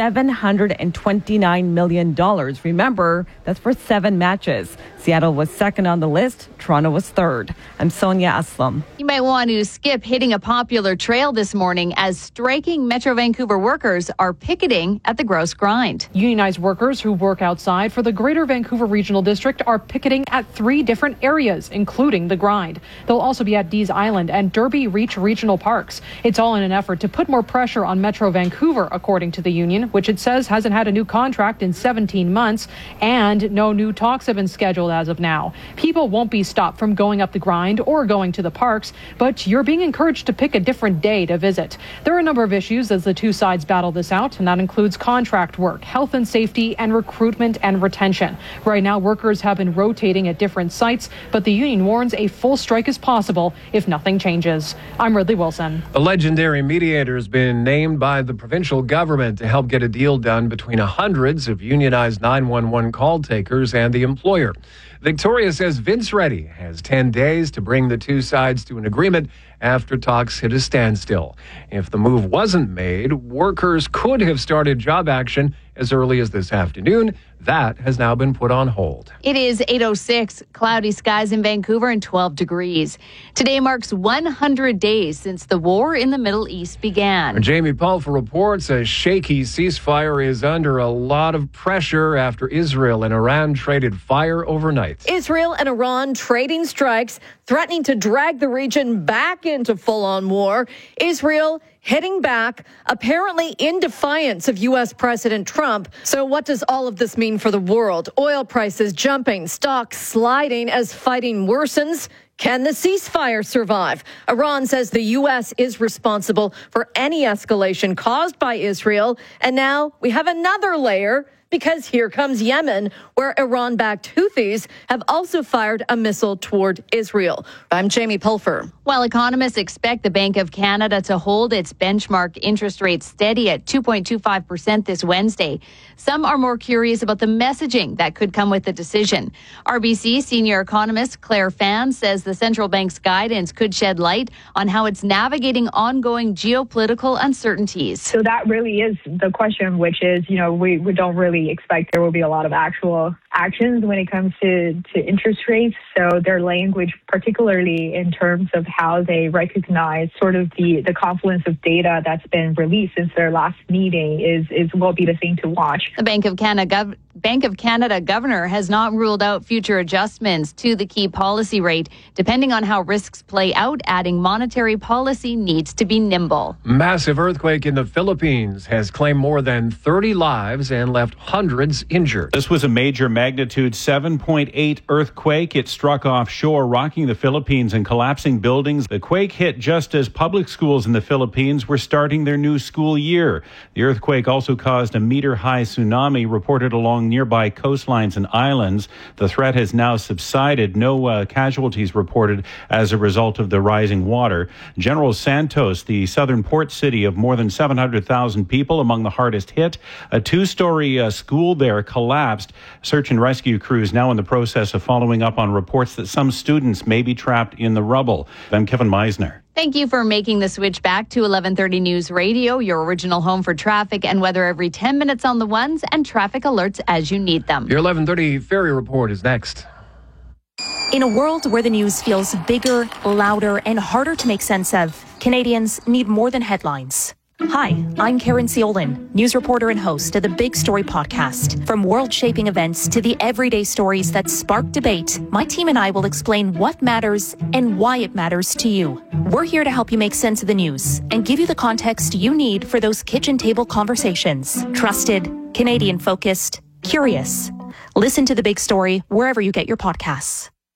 [SPEAKER 23] $729 million. Remember, that's for 7 matches. Seattle was second on the list. Toronto was third. I'm Sonia Aslam.
[SPEAKER 10] You might want to skip hitting a popular trail this morning as striking Metro Vancouver workers are picketing at the Grouse Grind.
[SPEAKER 8] Unionized workers who work outside for the Greater Vancouver Regional District are picketing at 3 different areas, including the Grind. They'll also be at Dees Island and Derby Reach Regional Parks. It's all in an effort to put more pressure on Metro Vancouver, according to the union, which it says hasn't had a new contract in 17 months, and no new talks have been scheduled as of now. People won't be stopped from going up the Grind or going to the parks, but you're being encouraged to pick a different day to visit. There are a number of issues as the two sides battle this out, and that includes contract work, health and safety, and recruitment and retention. Right now, workers have been rotating at different sites, but the union warns a full strike is possible if nothing changes. I'm Ridley Wilson.
[SPEAKER 2] A legendary mediator has been named by the provincial government to help get a deal done between hundreds of unionized 911 call takers and the employer. Victoria says Vince Reddy has 10 days to bring the two sides to an agreement after talks hit a standstill. If the move wasn't made, workers could have started job action as early as this afternoon. That has now been put on hold.
[SPEAKER 10] It is 8:06, cloudy skies in Vancouver and 12 degrees. Today marks 100 days since the war in the Middle East began.
[SPEAKER 2] Jamie Pulfer reports a shaky ceasefire is under a lot of pressure after Israel and Iran traded fire overnight.
[SPEAKER 23] Israel and Iran trading strikes, threatening to drag the region back into full-on war. Israel hitting back, apparently in defiance of U.S. President Trump. So what does all of this mean for the world? Oil prices jumping, stocks sliding as fighting worsens. Can the ceasefire survive? Iran says the U.S. is responsible for any escalation caused by Israel. And now we have another layer, because here comes Yemen, where Iran-backed Houthis have also fired a missile toward Israel. I'm Jamie Pulfer.
[SPEAKER 10] While economists expect the Bank of Canada to hold its benchmark interest rate steady at 2.25% this Wednesday, some are more curious about the messaging that could come with the decision. RBC senior economist Claire Fan says the central bank's guidance could shed light on how it's navigating ongoing geopolitical uncertainties.
[SPEAKER 1] So that really is the question, which is, we don't really expect there will be a lot of actual actions when it comes to interest rates. So their language, particularly in terms of how they recognize sort of the confluence of data that's been released since their last meeting will be the thing to watch.
[SPEAKER 10] The Bank of Canada governor has not ruled out future adjustments to the key policy rate, depending on how risks play out, adding monetary policy needs to be nimble.
[SPEAKER 2] Massive earthquake in the Philippines has claimed more than 30 lives and left hundreds injured.
[SPEAKER 4] This was a major magnitude 7.8 earthquake. It struck offshore, rocking the Philippines and collapsing buildings. The quake hit just as public schools in the Philippines were starting their new school year. The earthquake also caused a meter-high tsunami reported along nearby coastlines and islands. The threat has now subsided. No casualties reported as a result of the rising water. General Santos, the southern port city of more than 700,000 people, among the hardest hit. A 2-story school there collapsed. Search and rescue crews now in the process of following up on reports that some students may be trapped in the rubble. I'm Kevin Meisner.
[SPEAKER 10] Thank you for making the switch back to 1130 News Radio, your original home for traffic and weather every 10 minutes on the ones and traffic alerts as you need them.
[SPEAKER 2] Your 1130 Ferry Report is next.
[SPEAKER 16] In a world where the news feels bigger, louder, and harder to make sense of, Canadians need more than headlines. Hi, I'm Karen Ciolin, news reporter and host of the Big Story podcast. From world-shaping events to the everyday stories that spark debate, my team and I will explain what matters and why it matters to you. We're here to help you make sense of the news and give you the context you need for those kitchen table conversations. Trusted, Canadian-focused, curious. Listen to The Big Story wherever you get your podcasts.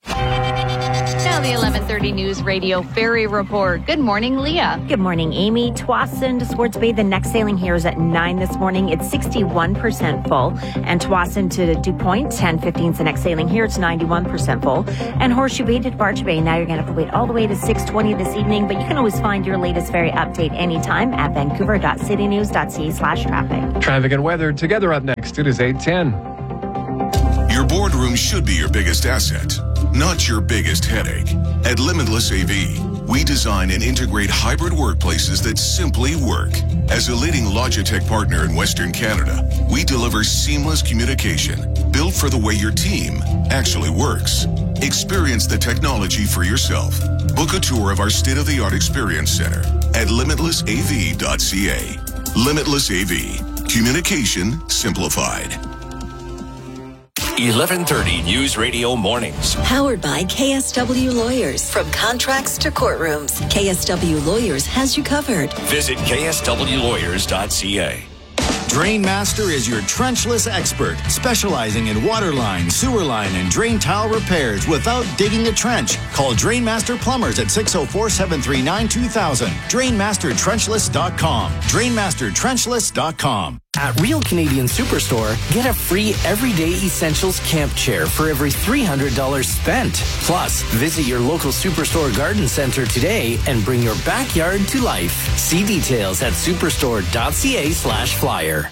[SPEAKER 10] Now the 11:30 News Radio Ferry Report. Good morning, Leah.
[SPEAKER 12] Good morning, Amy. Tsawwassen to Swartz Bay. The next sailing here is at 9 this morning. It's 61% full. And Tsawwassen to DuPont, 10:15 is the next sailing here. It's 91% full. And Horseshoe Bay to Barge Bay. Now you're going to have to wait all the way to 6:20 this evening. But you can always find your latest ferry update anytime at vancouver.citynews.ca/traffic.
[SPEAKER 2] Traffic and weather together up next. It is 8:10.
[SPEAKER 3] Your boardroom should be your biggest asset, not your biggest headache. At Limitless AV, we design and integrate hybrid workplaces that simply work. As a leading Logitech partner in Western Canada, we deliver seamless communication built for the way your team actually works. Experience the technology for yourself. Book a tour of our state-of-the-art experience center at limitlessav.ca. Limitless AV. Communication simplified.
[SPEAKER 25] 11:30 News Radio Mornings.
[SPEAKER 5] Powered by KSW Lawyers. From contracts to courtrooms, KSW Lawyers has you covered.
[SPEAKER 25] Visit kswlawyers.ca.
[SPEAKER 6] Drainmaster is your trenchless expert, specializing in water line, sewer line, and drain tile repairs without digging a trench. Call Drainmaster Plumbers at 604-739-2000. DrainmasterTrenchless.com. DrainmasterTrenchless.com.
[SPEAKER 17] At Real Canadian Superstore, get a free Everyday Essentials camp chair for every $300 spent. Plus, visit your local Superstore garden center today and bring your backyard to life. See details at superstore.ca/flyer.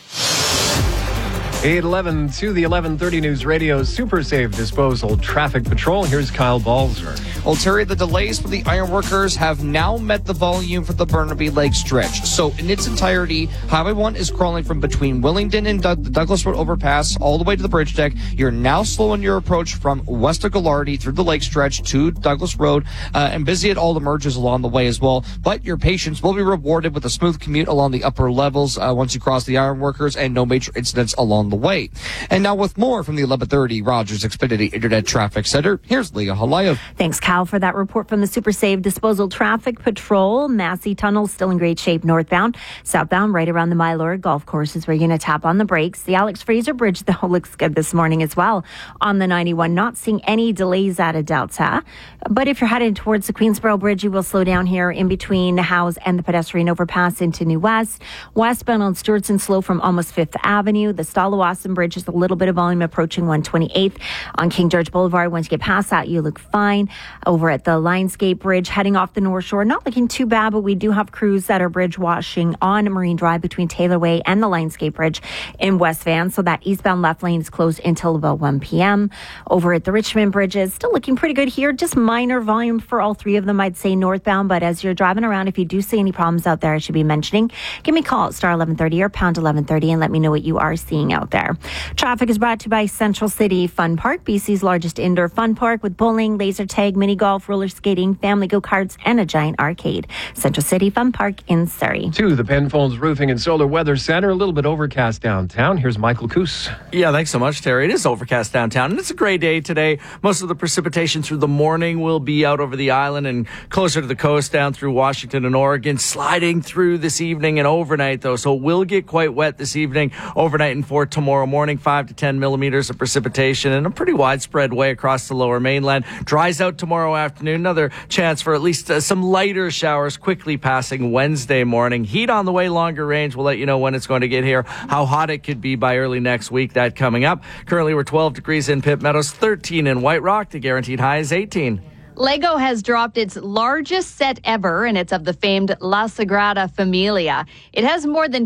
[SPEAKER 2] 8:11 to the 11:30 News Radio Super Safe Disposal Traffic Patrol. Here's Kyle Balzer.
[SPEAKER 11] Well, Terry, the delays for the ironworkers have now met the volume for the Burnaby Lake stretch. So in its entirety, Highway 1 is crawling from between Willingdon and the Douglas Road overpass all the way to the bridge deck. You're now slowing your approach from west of Gallardi through the lake stretch to Douglas Road and busy at all the merges along the way as well. But your patience will be rewarded with a smooth commute along the upper levels once you cross the ironworkers and no major incidents along the way. And now with more from the 11:30 Rogers Xfinity Internet Traffic Center, here's Leah Halayev.
[SPEAKER 12] Thanks, Cal, for that report from the Super Safe Disposal Traffic Patrol. Massey Tunnel still in great shape northbound. Southbound, right around the Mylor Golf Course is where you're going to tap on the brakes. The Alex Fraser Bridge, though, looks good this morning as well. On the 91, not seeing any delays out of Delta. But if you're headed towards the Queensboro Bridge, you will slow down here in between the Howes and the pedestrian overpass into New West. Westbound on Stewartson, slow from almost 5th Avenue. The Stalawasan Bridge is a little bit of volume approaching 128th. On King George Boulevard, once you get past that, you look fine. Over at the Lionsgate Bridge, heading off the North Shore, not looking too bad, but we do have crews that are bridge washing on Marine Drive between Taylor Way and the Lionsgate Bridge in West Van. So that eastbound left lane is closed until about 1 p.m. Over at the Richmond Bridges, still looking pretty good here. Just minor volume for all three of them, I'd say northbound. But as you're driving around, if you do see any problems out there I should be mentioning, give me a call at star 1130 or pound 1130 and let me know what you are seeing out there. Traffic is brought to you by Central City Fun Park, BC's largest indoor fun park with bowling, laser tag, mini golf, roller skating, family go-karts, and a giant arcade. Central City Fun Park in Surrey.
[SPEAKER 2] To the Penfolds Roofing and Solar Weather Center, a little bit overcast downtown. Here's Michael Coos.
[SPEAKER 13] Yeah, thanks so much, Terry. It is overcast downtown, and it's a great day today. Most of the precipitation through the morning will be out over the island and closer to the coast down through Washington and Oregon, sliding through this evening and overnight, though. So it will get quite wet this evening, overnight, and for tomorrow morning, 5 to 10 millimeters of precipitation in a pretty widespread way across the lower mainland. Dries out tomorrow afternoon. Another chance for at least some lighter showers quickly passing Wednesday morning. Heat on the way, longer range. We'll let you know when it's going to get here, how hot it could be by early next week. That coming up. Currently, we're 12 degrees in Pitt Meadows, 13 in White Rock. The guaranteed high is 18.
[SPEAKER 10] Lego has dropped its largest set ever, and it's of the famed La Sagrada Familia. It has more than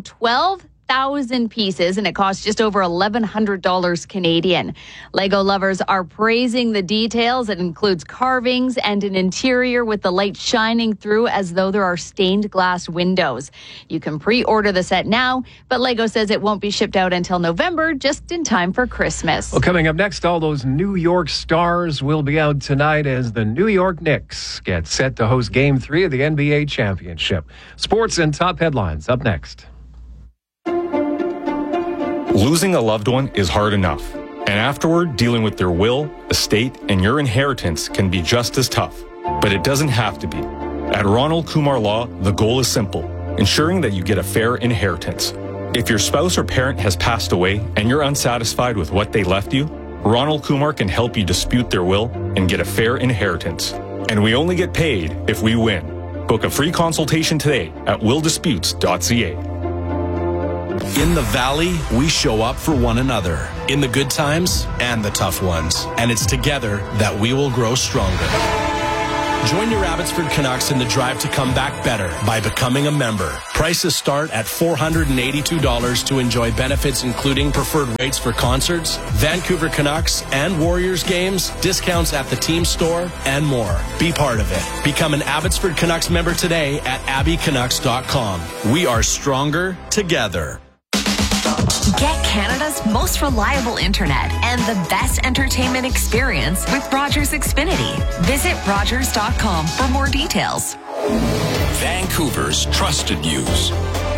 [SPEAKER 10] 12,000 pieces, and it costs just over $1,100 Canadian. Lego lovers are praising the details. It includes carvings and an interior with the light shining through as though there are stained glass windows. You can pre-order the set now, but Lego says it won't be shipped out until November, just in time for Christmas.
[SPEAKER 2] Well, coming up next, all those New York stars will be out tonight as the New York Knicks get set to host Game 3 of the NBA Championship. Sports and top headlines up next.
[SPEAKER 18] Losing a loved one is hard enough, and afterward, dealing with their will, estate, and your inheritance can be just as tough. But it doesn't have to be. At Ronald Kumar Law, the goal is simple: ensuring that you get a fair inheritance. If your spouse or parent has passed away and you're unsatisfied with what they left you, Ronald Kumar can help you dispute their will and get a fair inheritance. And we only get paid if we win. Book a free consultation today at willdisputes.ca.
[SPEAKER 15] In the Valley, we show up for one another, in the good times and the tough ones. And it's together that we will grow stronger. Join your Abbotsford Canucks in the drive to come back better by becoming a member. Prices start at $482 to enjoy benefits including preferred rates for concerts, Vancouver Canucks and Warriors games, discounts at the team store, and more. Be part of it. Become an Abbotsford Canucks member today at abbycanucks.com. We are stronger together.
[SPEAKER 19] Get Canada's most reliable internet and the best entertainment experience with Rogers Xfinity. Visit Rogers.com for more details.
[SPEAKER 25] Vancouver's trusted news.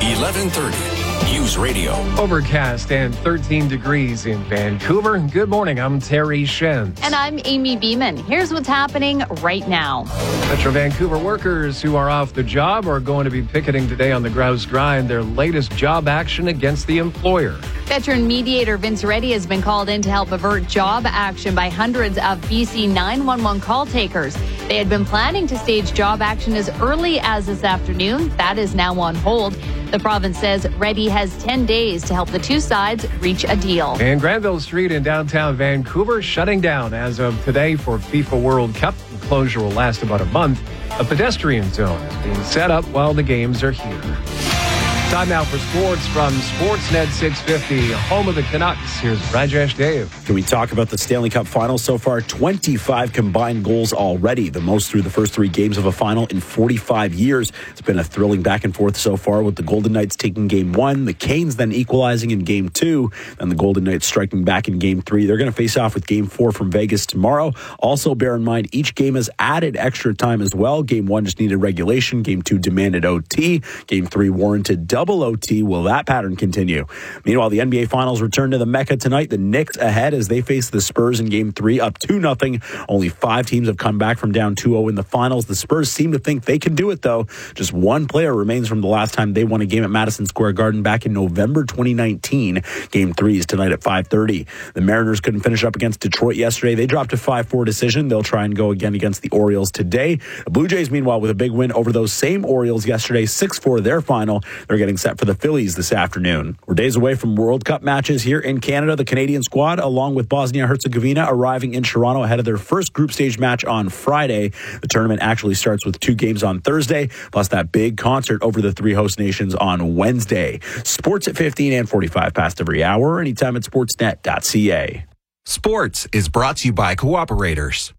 [SPEAKER 25] 1130 News Radio.
[SPEAKER 2] Overcast and 13 degrees in Vancouver. Good morning. I'm Terry Shen.
[SPEAKER 10] And I'm Amy Beeman. Here's what's happening right now.
[SPEAKER 2] Metro Vancouver workers who are off the job are going to be picketing today on the Grouse Grind, their latest job action against the employer.
[SPEAKER 10] Veteran mediator Vince Reddy has been called in to help avert job action by hundreds of BC 911 call takers. They had been planning to stage job action as early as this afternoon. That is now on hold. The province says Reddy has 10 days to help the two sides reach a deal.
[SPEAKER 2] And Granville Street in downtown Vancouver shutting down as of today for FIFA World Cup. The closure will last about a month. A pedestrian zone is being set up while the games are here. Time now for sports from Sportsnet 650, home of the Canucks. Here's Rajesh Dave.
[SPEAKER 9] Can we talk about the Stanley Cup final so far? 25 combined goals already, the most through the first three games of a final in 45 years. It's been a thrilling back and forth so far, with the Golden Knights taking Game 1, the Canes then equalizing in Game 2, and the Golden Knights striking back in Game 3. They're going to face off with Game 4 from Vegas tomorrow. Also, bear in mind, each game has added extra time as well. Game 1 just needed regulation. Game 2 demanded OT. Game 3 warranted double OT. Will that pattern continue? Meanwhile, the NBA Finals return to the Mecca tonight. The Knicks ahead as they face the Spurs in Game 3, up 2-0. Only 5 teams have come back from down 2-0 in the finals. The Spurs seem to think they can do it, though. Just one player remains from the last time they won a game at Madison Square Garden back in November 2019. Game 3 is tonight at 5:30. The Mariners couldn't finish up against Detroit yesterday. They dropped a 5-4 decision. They'll try and go again against the Orioles today. The Blue Jays, meanwhile, with a big win over those same Orioles yesterday, 6-4 their final. They're getting set for the Phillies this afternoon. We're days away from World Cup matches here in Canada. The Canadian squad, along with Bosnia-Herzegovina, arriving in Toronto ahead of their first group stage match on Friday. The tournament actually starts with 2 games on Thursday, plus that big concert over the 3 host nations on Wednesday. Sports at 15 and 45 past every hour, anytime at sportsnet.ca.
[SPEAKER 20] Sports is brought to you by Cooperators.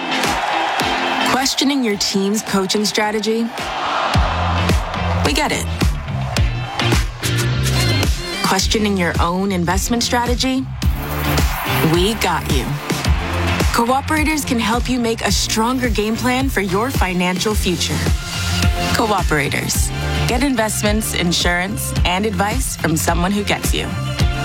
[SPEAKER 21] Questioning your team's coaching strategy? We get it. Questioning your own investment strategy? We got you. Cooperators can help you make a stronger game plan for your financial future. Cooperators. Get investments, insurance, and advice from someone who gets you.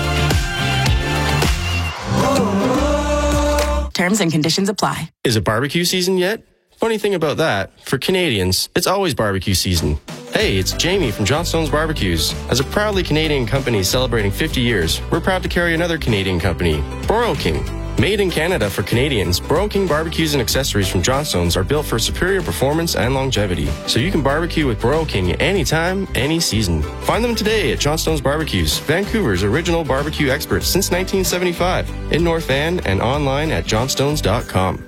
[SPEAKER 21] Terms and conditions apply.
[SPEAKER 22] Is it barbecue season yet? Funny thing about that, for Canadians, it's always barbecue season. Hey, it's Jamie from Johnstone's Barbecues. As a proudly Canadian company celebrating 50 years, we're proud to carry another Canadian company, Broil King. Made in Canada for Canadians, Broil King barbecues and accessories from Johnstone's are built for superior performance and longevity, so you can barbecue with Broil King anytime, any season. Find them today at Johnstone's Barbecues, Vancouver's original barbecue experts since 1975, in North Van and online at johnstones.com.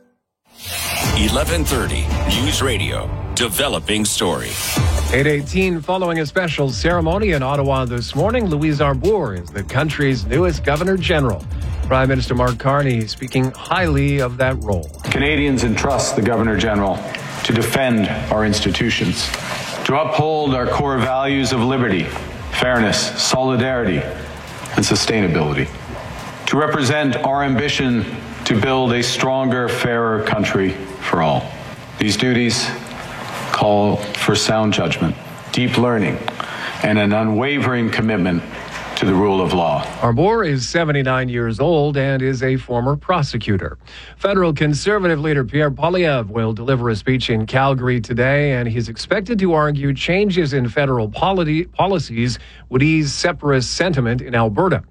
[SPEAKER 25] 1130 News Radio, developing story.
[SPEAKER 2] 8:18, following a special ceremony in Ottawa this morning, Louise Arbour is the country's newest Governor General. Prime Minister Mark Carney speaking highly of that role.
[SPEAKER 24] Canadians entrust the Governor General to defend our institutions, to uphold our core values of liberty, fairness, solidarity, and sustainability, to represent our ambition to build a stronger, fairer country for all. These duties call for sound judgment, deep learning, and an unwavering commitment to the rule of law.
[SPEAKER 2] Arbour is 79 years old and is a former prosecutor. Federal Conservative leader Pierre Poilievre will deliver a speech in Calgary today, and he's expected to argue changes in federal policies would ease separatist sentiment in Alberta.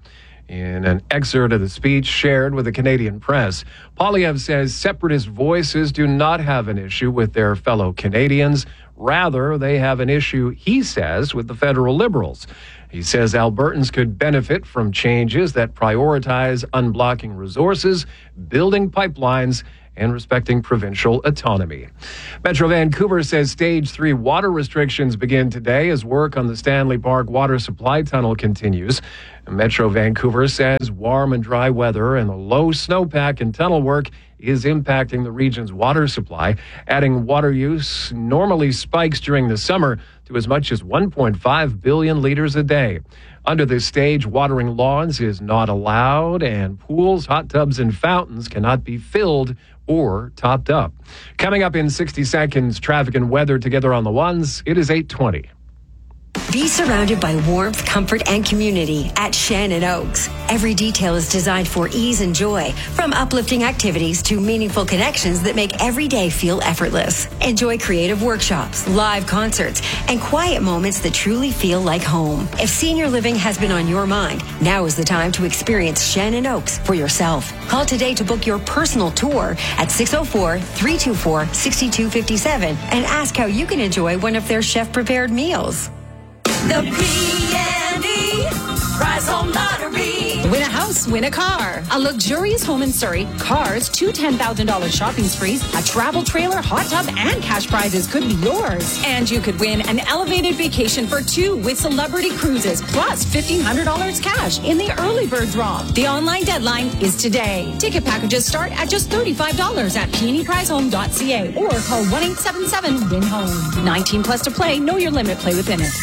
[SPEAKER 2] In an excerpt of the speech shared with the Canadian press, Poilievre says separatist voices do not have an issue with their fellow Canadians. Rather, they have an issue, he says, with the federal Liberals. He says Albertans could benefit from changes that prioritize unblocking resources, building pipelines, and respecting provincial autonomy. Metro Vancouver says Stage 3 water restrictions begin today as work on the Stanley Park water supply tunnel continues. Metro Vancouver says warm and dry weather and the low snowpack and tunnel work is impacting the region's water supply, adding water use normally spikes during the summer to as much as 1.5 billion liters a day. Under this stage, watering lawns is not allowed, and pools, hot tubs, and fountains cannot be filled or topped up. Coming up in 60 seconds, traffic and weather together on the ones. It is 8:20.
[SPEAKER 1] Be surrounded by warmth, comfort, and community at Shannon Oaks. Every detail is designed for ease and joy, from uplifting activities to meaningful connections that make every day feel effortless. Enjoy creative workshops, live concerts, and quiet moments that truly feel like home. If senior living has been on your mind, now is the time to experience Shannon Oaks for yourself. Call today to book your personal tour at 604-324-6257 and ask how you can enjoy one of their chef-prepared meals.
[SPEAKER 7] The P&D Prize Home Lottery. Win a house, win a car. A luxurious home in Surrey, cars, 2 $10,000 shopping sprees, a travel trailer, hot tub, and cash prizes could be yours. And you could win an elevated vacation for 2 with Celebrity Cruises, plus $1,500 cash in the early bird draw. The online deadline is today. Ticket packages start at just $35 at pnprizehome.ca or call 1-877-WIN-HOME. 19 plus to play. Know your limit. Play within it.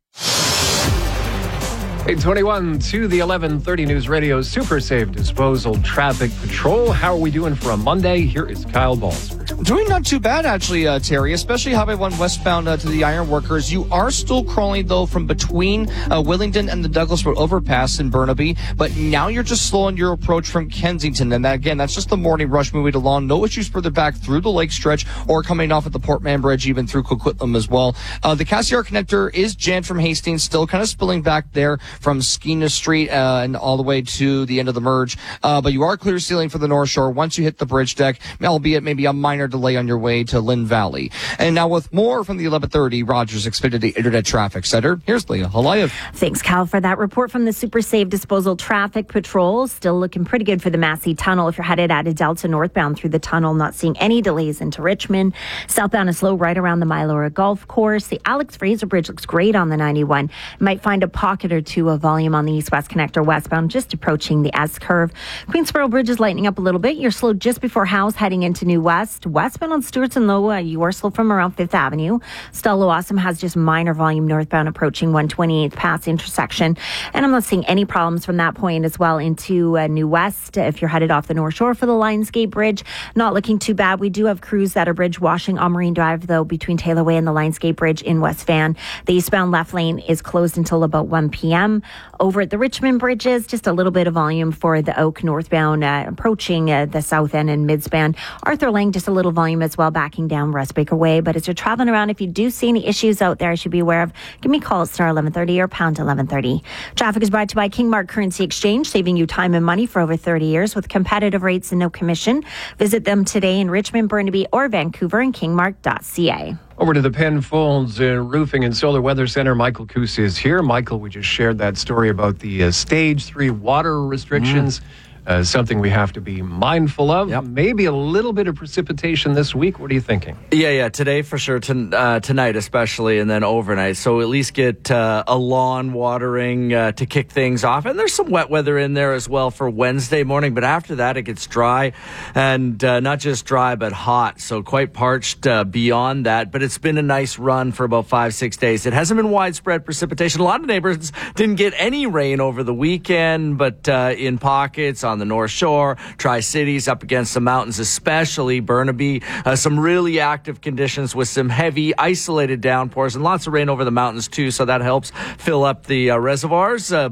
[SPEAKER 2] 8:21 to the 11:30 News Radio Super Safe Disposal Traffic Patrol. How are we doing for a Monday? Here is Kyle Balls.
[SPEAKER 11] Doing not too bad, actually, Terry, especially Highway 1 westbound to the Ironworkers. You are still crawling, though, from between Willingdon and the Douglas Road overpass in Burnaby, but now you're just slowing your approach from Kensington. And that, again, that's just the morning rush moving along. No issues further back through the lake stretch or coming off at the Portman Bridge, even through Coquitlam as well. The Cassiar connector is jammed from Hastings, still kind of spilling back there from Skeena Street and all the way to the end of the merge. But you are clear sealing for the North Shore once you hit the bridge deck, albeit maybe a minor delay on your way to Lynn Valley. And now with more from the 11:30 Rogers Xfinity Internet Traffic Center, here's Leah Halayev.
[SPEAKER 12] Thanks, Cal, for that report from the Super Safe Disposal Traffic Patrol. Still looking pretty good for the Massey Tunnel. If you're headed out of Delta northbound through the tunnel, not seeing any delays into Richmond. Southbound is slow right around the Mylora Golf Course. The Alex Fraser Bridge looks great on the 91. You might find a pocket or two of volume on the east-west connector westbound, just approaching the S-curve. Queensboro Bridge is lightening up a little bit. You're slow just before House heading into New West. Westbound on Stewart's and Low, you are slow from around 5th Avenue. Stella Awesome has just minor volume northbound approaching 128th Pass intersection. And I'm not seeing any problems from that point as well into New West. If you're headed off the North Shore for the Lionsgate Bridge, not looking too bad. We do have crews that are bridge washing on Marine Drive, though, between Taylor Way and the Lionsgate Bridge in West Van. The eastbound left lane is closed until about 1 p.m. Over at the Richmond Bridges, just a little bit of volume for the Oak northbound approaching the south end and midspan. Arthur Lang, just a little volume as well, backing down Russ Baker Way. But as you're traveling around, if you do see any issues out there, I should be aware of, give me a call at star 1130 or pound 1130. Traffic is brought to you by Kingmark Currency Exchange, saving you time and money for over 30 years with competitive rates and no commission. Visit them today in Richmond, Burnaby, or Vancouver and kingmark.ca.
[SPEAKER 2] Over to the Penfolds Roofing and Solar Weather Center. Michael Coos is here. Michael, we just shared that story about the Stage 3 water restrictions. Something we have to be mindful of. Yep. Maybe a little bit of precipitation this week. What are you thinking?
[SPEAKER 13] Yeah. Today for sure. Tonight especially, and then overnight. So at least get a lawn watering to kick things off. And there's some wet weather in there as well for Wednesday morning. But after that, it gets dry. And not just dry, but hot. So quite parched beyond that. But it's been a nice run for about 5-6 days. It hasn't been widespread precipitation. A lot of neighbors didn't get any rain over the weekend. But in pockets on the North Shore, Tri-Cities, up against the mountains, especially Burnaby. Some really active conditions with some heavy isolated downpours and lots of rain over the mountains too, so that helps fill up the reservoirs. But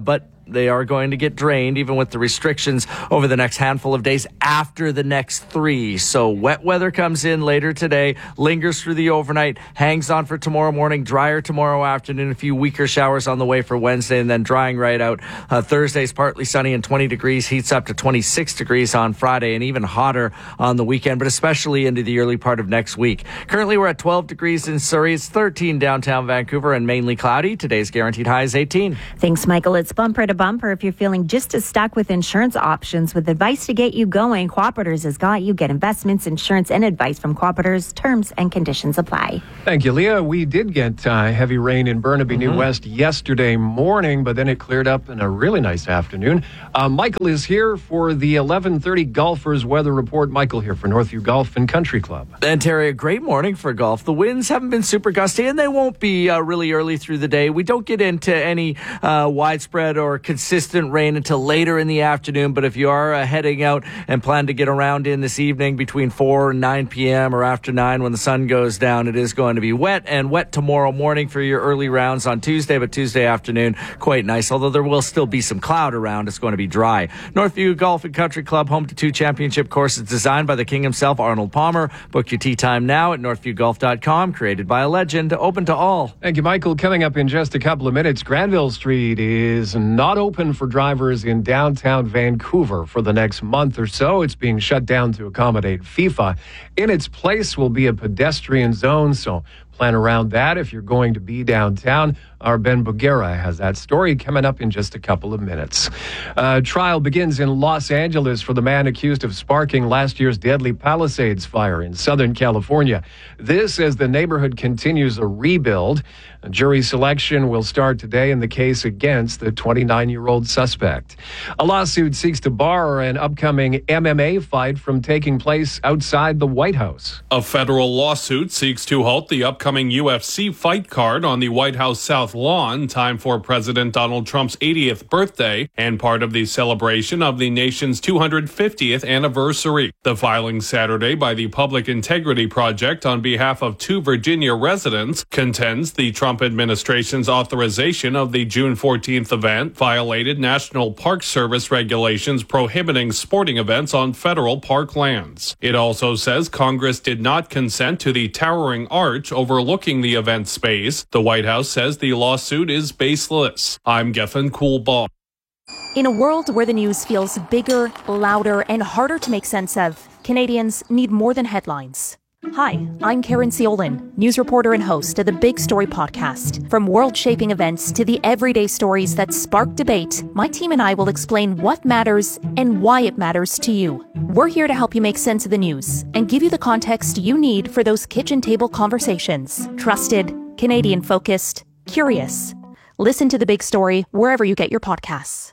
[SPEAKER 13] they are going to get drained, even with the restrictions over the next handful of days after the next 3. So wet weather comes in later today, lingers through the overnight, hangs on for tomorrow morning, drier tomorrow afternoon, a few weaker showers on the way for Wednesday, and then drying right out. Thursday's partly sunny and 20 degrees, heats up to 26 degrees on Friday, and even hotter on the weekend, but especially into the early part of next week. Currently, we're at 12 degrees in Surrey. It's 13 downtown Vancouver and mainly cloudy. Today's guaranteed high is 18.
[SPEAKER 12] Thanks, Michael. It's bumper to bumper. If you're feeling just as stuck with insurance options, with advice to get you going, Cooperators has got you. Get investments, insurance, and advice from Cooperators. Terms and conditions apply.
[SPEAKER 2] Thank you, Leah. We did get heavy rain in Burnaby, New West yesterday morning, but then it cleared up in a really nice afternoon. Michael is here for the 11:30 Golfers Weather Report. Michael here for Northview Golf and Country Club.
[SPEAKER 13] And Terry, a great morning for golf. The winds haven't been super gusty, and they won't be really early through the day. We don't get into any widespread or consistent rain until later in the afternoon, but if you are heading out and plan to get around in this evening between 4 and 9 p.m. or after 9 when the sun goes down, it is going to be wet tomorrow morning for your early rounds on Tuesday, but Tuesday afternoon, quite nice, although there will still be some cloud around. It's going to be dry. Northview Golf and Country Club, home to 2 championship courses designed by the king himself, Arnold Palmer. Book your tee time now at northviewgolf.com, created by a legend, open to all.
[SPEAKER 2] Thank you, Michael. Coming up in just a couple of minutes, Granville Street is not open for drivers in downtown Vancouver for the next month or so. It's being shut down to accommodate FIFA. In its place will be a pedestrian zone, so plan around that if you're going to be downtown. Our Ben Bugera has that story coming up in just a couple of minutes. Trial begins in Los Angeles for the man accused of sparking last year's deadly Palisades fire in Southern California. This as the neighborhood continues a rebuild. A jury selection will start today in the case against the 29-year-old suspect. A lawsuit seeks to bar an upcoming MMA fight from taking place outside the White House.
[SPEAKER 4] A federal lawsuit seeks to halt the upcoming UFC fight card on the White House South Lawn, time for President Donald Trump's 80th birthday and part of the celebration of the nation's 250th anniversary. The filing Saturday by the Public Integrity Project on behalf of 2 Virginia residents contends the Trump administration's authorization of the June 14th event violated National Park Service regulations prohibiting sporting events on federal park lands. It also says Congress did not consent to the towering arch overlooking the event space. The White House says the lawsuit is baseless. I'm Gethin Coolbaugh.
[SPEAKER 8] In a world where the news feels bigger, louder, and harder to make sense of, Canadians need more than headlines. Hi, I'm Karen Ciolin, news reporter and host of the Big Story podcast. From world-shaping events to the everyday stories that spark debate, my team and I will explain what matters and why it matters to you. We're here to help you make sense of the news and give you the context you need for those kitchen table conversations. Trusted, Canadian-focused, curious. Listen to The Big Story wherever you get your podcasts.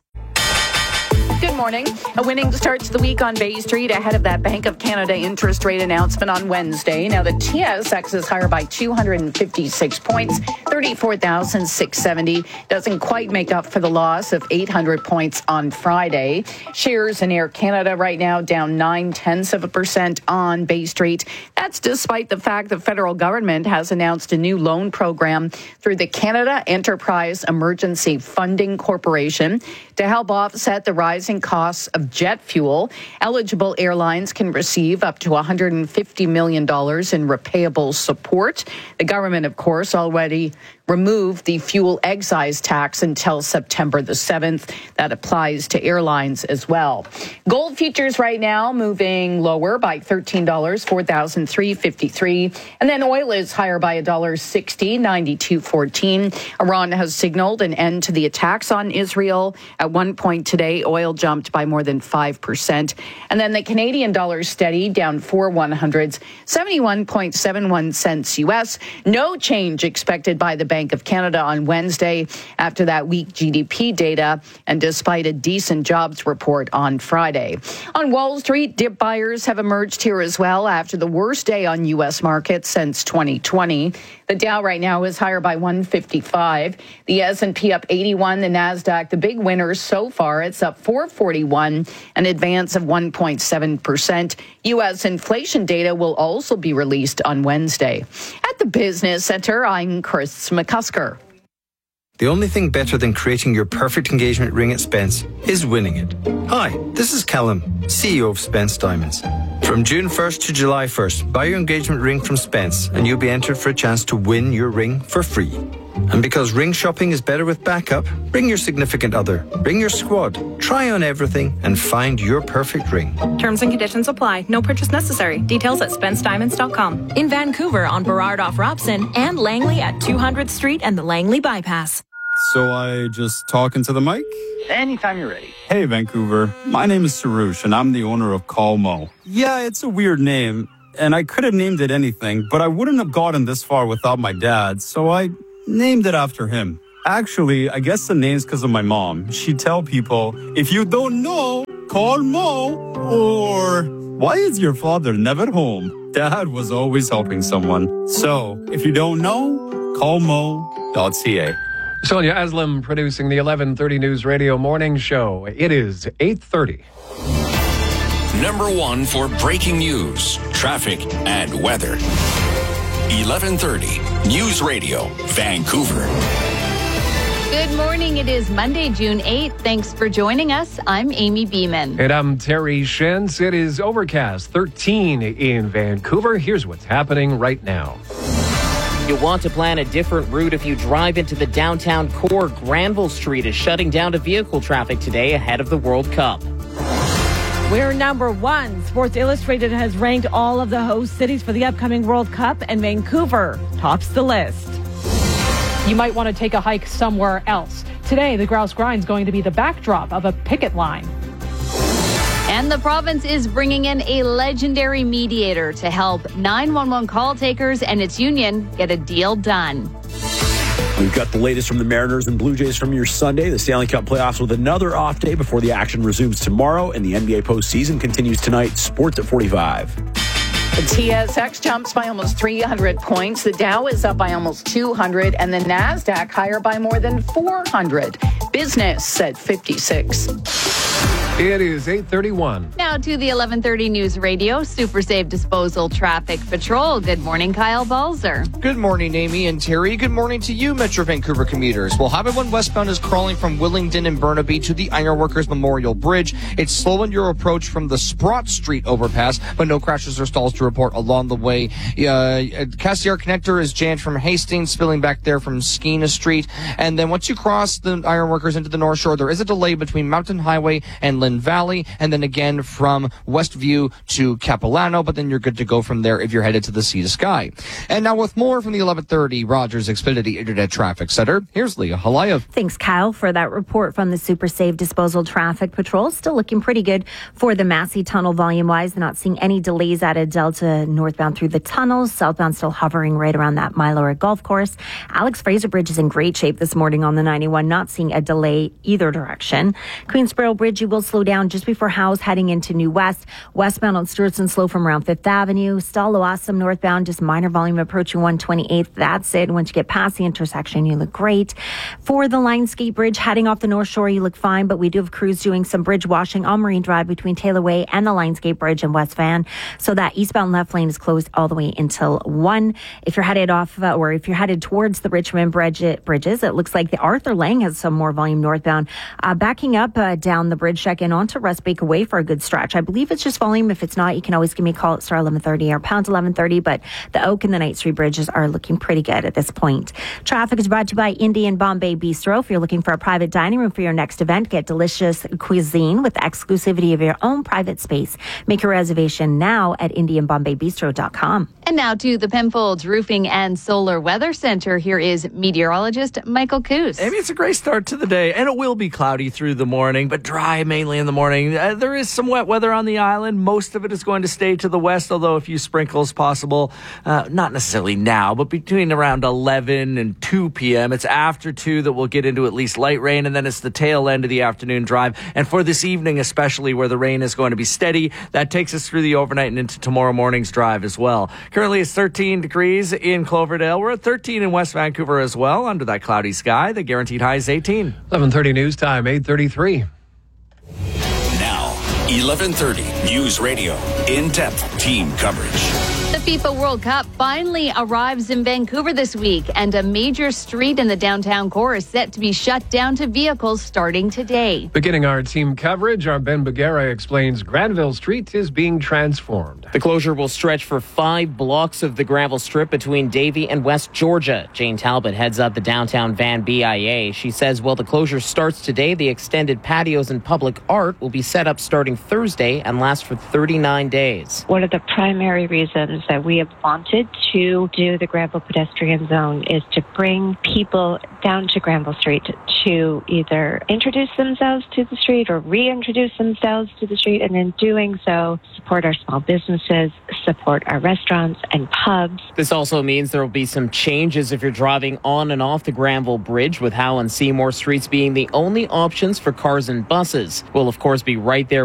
[SPEAKER 14] Good morning. A winning start to the week on Bay Street ahead of that Bank of Canada interest rate announcement on Wednesday. Now, the TSX is higher by 256 points, 34,670. Doesn't quite make up for the loss of 800 points on Friday. Shares in Air Canada right now down 0.9% on Bay Street. That's despite the fact the federal government has announced a new loan program through the Canada Enterprise Emergency Funding Corporation to help offset the rising costs of jet fuel. Eligible airlines can receive up to $150 million in repayable support. The government, of course, already removed the fuel excise tax until September the 7th. That applies to airlines as well. Gold futures right now moving lower by $13, $4,353. And then oil is higher by $1.60, $92.14. Iran has signaled an end to the attacks on Israel. At one point today, oil jumped by more than 5%. And then the Canadian dollar steady, down 4/100s, 71.71 cents U.S. No change expected by the Bank of Canada on Wednesday after that weak GDP data and despite a decent jobs report on Friday. On Wall Street, dip buyers have emerged here as well after the worst day on U.S. markets since 2020. The Dow right now is higher by 155. The S&P up 81. The NASDAQ, the big winners so far, it's up 441, an advance of 1.7%. U.S. inflation data will also be released on Wednesday. At the Business Center, I'm Chris McCusker.
[SPEAKER 3] The only thing better than creating your perfect engagement ring at Spence is winning it. Hi, this is Callum, CEO of Spence Diamonds. From June 1st to July 1st, buy your engagement ring from Spence and you'll be entered for a chance to win your ring for free. And because ring shopping is better with backup, bring your significant other, bring your squad, try on everything and find your perfect ring.
[SPEAKER 5] Terms and conditions apply. No purchase necessary. Details at SpenceDiamonds.com.
[SPEAKER 7] In Vancouver on Burrard off Robson and Langley at 200th Street and the Langley Bypass.
[SPEAKER 6] So I just talk into the mic?
[SPEAKER 16] Anytime you're ready.
[SPEAKER 6] Hey, Vancouver. My name is Sarush, and I'm the owner of Call Mo. Yeah, it's a weird name, and I could have named it anything, but I wouldn't have gotten this far without my dad, so I named it after him. Actually, I guess the name's because of my mom. She'd tell people, if you don't know, call Mo, or why is your father never home? Dad was always helping someone. So, if you don't know, call mo.ca.
[SPEAKER 2] Sonia Aslam producing the 11:30 News Radio Morning Show. It is 8:30.
[SPEAKER 25] Number one for breaking news, traffic, and weather. 11:30 News Radio, Vancouver.
[SPEAKER 10] Good morning. It is Monday, June 8th. Thanks for joining us. I'm Amy Beeman.
[SPEAKER 2] And I'm Terry Shentz. It is overcast 13 in Vancouver. Here's what's happening right now.
[SPEAKER 23] You'll want to plan a different route if you drive into the downtown core. Granville Street is shutting down to vehicle traffic today ahead of the World Cup.
[SPEAKER 26] We're number one. Sports Illustrated has ranked all of the host cities for the upcoming World Cup, and Vancouver tops the list.
[SPEAKER 27] You might want to take a hike somewhere else. Today, the Grouse Grind's going to be the backdrop of a picket line.
[SPEAKER 10] And the province is bringing in a legendary mediator to help 911 call takers and its union get a deal done.
[SPEAKER 9] We've got the latest from the Mariners and Blue Jays from your Sunday. The Stanley Cup playoffs with another off day before the action resumes tomorrow, and the NBA postseason continues tonight. Sports at 45.
[SPEAKER 14] The TSX jumps by almost 300 points. The Dow is up by almost 200, and the NASDAQ higher by more than 400. Business at 56.
[SPEAKER 2] It is 8:31.
[SPEAKER 10] Now to the 11:30 News Radio Super Safe Disposal Traffic Patrol. Good morning, Kyle Balzer.
[SPEAKER 11] Good morning, Amy and Terry. Good morning to you, Metro Vancouver commuters. Well, Highway 1 westbound is crawling from Willingdon and Burnaby to the Ironworkers Memorial Bridge. It's slow on your approach from the Sprott Street overpass, but no crashes or stalls to report along the way. Cassiar Connector is jammed from Hastings, spilling back there from Skeena Street. And then once you cross the Ironworkers into the North Shore, there is a delay between Mountain Highway and Lynn Valley, and then again from Westview to Capilano, but then you're good to go from there if you're headed to the Sea to Sky. And now with more from the 11:30 Rogers Xfinity Internet Traffic Center, here's Leah Halayev.
[SPEAKER 12] Thanks, Kyle, for that report from the Super Safe Disposal Traffic Patrol. Still looking pretty good for the Massey Tunnel volume-wise. They're not seeing any delays out of Delta northbound through the tunnels. Southbound still hovering right around that Mylora Golf Course. Alex Fraser Bridge is in great shape this morning on the 91, not seeing a delay either direction. Queensboro Bridge, you will slow down just before Howes heading into New West. Westbound on Stewardson slow from around 5th Avenue. Stall Awesome northbound, just minor volume approaching 128th. That's it. Once you get past the intersection, you look great. For the Lionsgate Bridge, heading off the North Shore, you look fine, but we do have crews doing some bridge washing on Marine Drive between Taylor Way and the Lionsgate Bridge in West Van. So that eastbound left lane is closed all the way until 1. If you're headed off, or if you're headed towards the Richmond bridges, it looks like the Arthur Lang has some more volume northbound. Backing up down the bridge check-in onto Westbaker Way for a good stretch. I believe it's just volume. If it's not, you can always give me a call at star 1130 or pound 1130, but the Oak and the Knight Street bridges are looking pretty good at this point. Traffic is brought to you by Indian Bombay Bistro. If you're looking for a private dining room for your next event, get delicious cuisine with exclusivity of your own private space. Make your reservation now at IndianBombayBistro.com.
[SPEAKER 10] And now to the Penfolds Roofing and Solar Weather Center. Here is meteorologist Michael Coos.
[SPEAKER 13] Maybe it's a great start to the day, and it will be cloudy through the morning, but dry mainly in the morning. There is some wet weather on the island. Most of it is going to stay to the west, although a few sprinkles possible. Not necessarily now, but between around 11 and 2 p.m. It's after 2 that we'll get into at least light rain, and then it's the tail end of the afternoon drive. And for this evening, especially where the rain is going to be steady, that takes us through the overnight and into tomorrow morning's drive as well. Currently, it's 13 degrees in Cloverdale. We're at 13 in West Vancouver as well, under that cloudy sky. The guaranteed high is 18.
[SPEAKER 2] 11:30 news time, 8:33.
[SPEAKER 25] Now, 11:30 News Radio. In-depth team coverage.
[SPEAKER 10] The FIFA World Cup finally arrives in Vancouver this week, and a major street in the downtown core is set to be shut down to vehicles starting today.
[SPEAKER 2] Beginning our team coverage, our Ben Bagera explains Granville Street is being transformed.
[SPEAKER 23] The closure will stretch for 5 blocks of the gravel strip between Davie and West Georgia. Jane Talbot heads up the downtown Van BIA. She says while the closure starts today, the extended patios and public art will be set up starting Thursday and last for 39 days.
[SPEAKER 15] One of the primary reasons that we have wanted to do the Granville pedestrian zone is to bring people down to Granville Street to either introduce themselves to the street or reintroduce themselves to the street, and in doing so, support our small businesses, support our restaurants and pubs.
[SPEAKER 23] This also means there will be some changes if you're driving on and off the Granville Bridge, with Howe and Seymour Streets being the only options for cars and buses. We'll, of course, be right there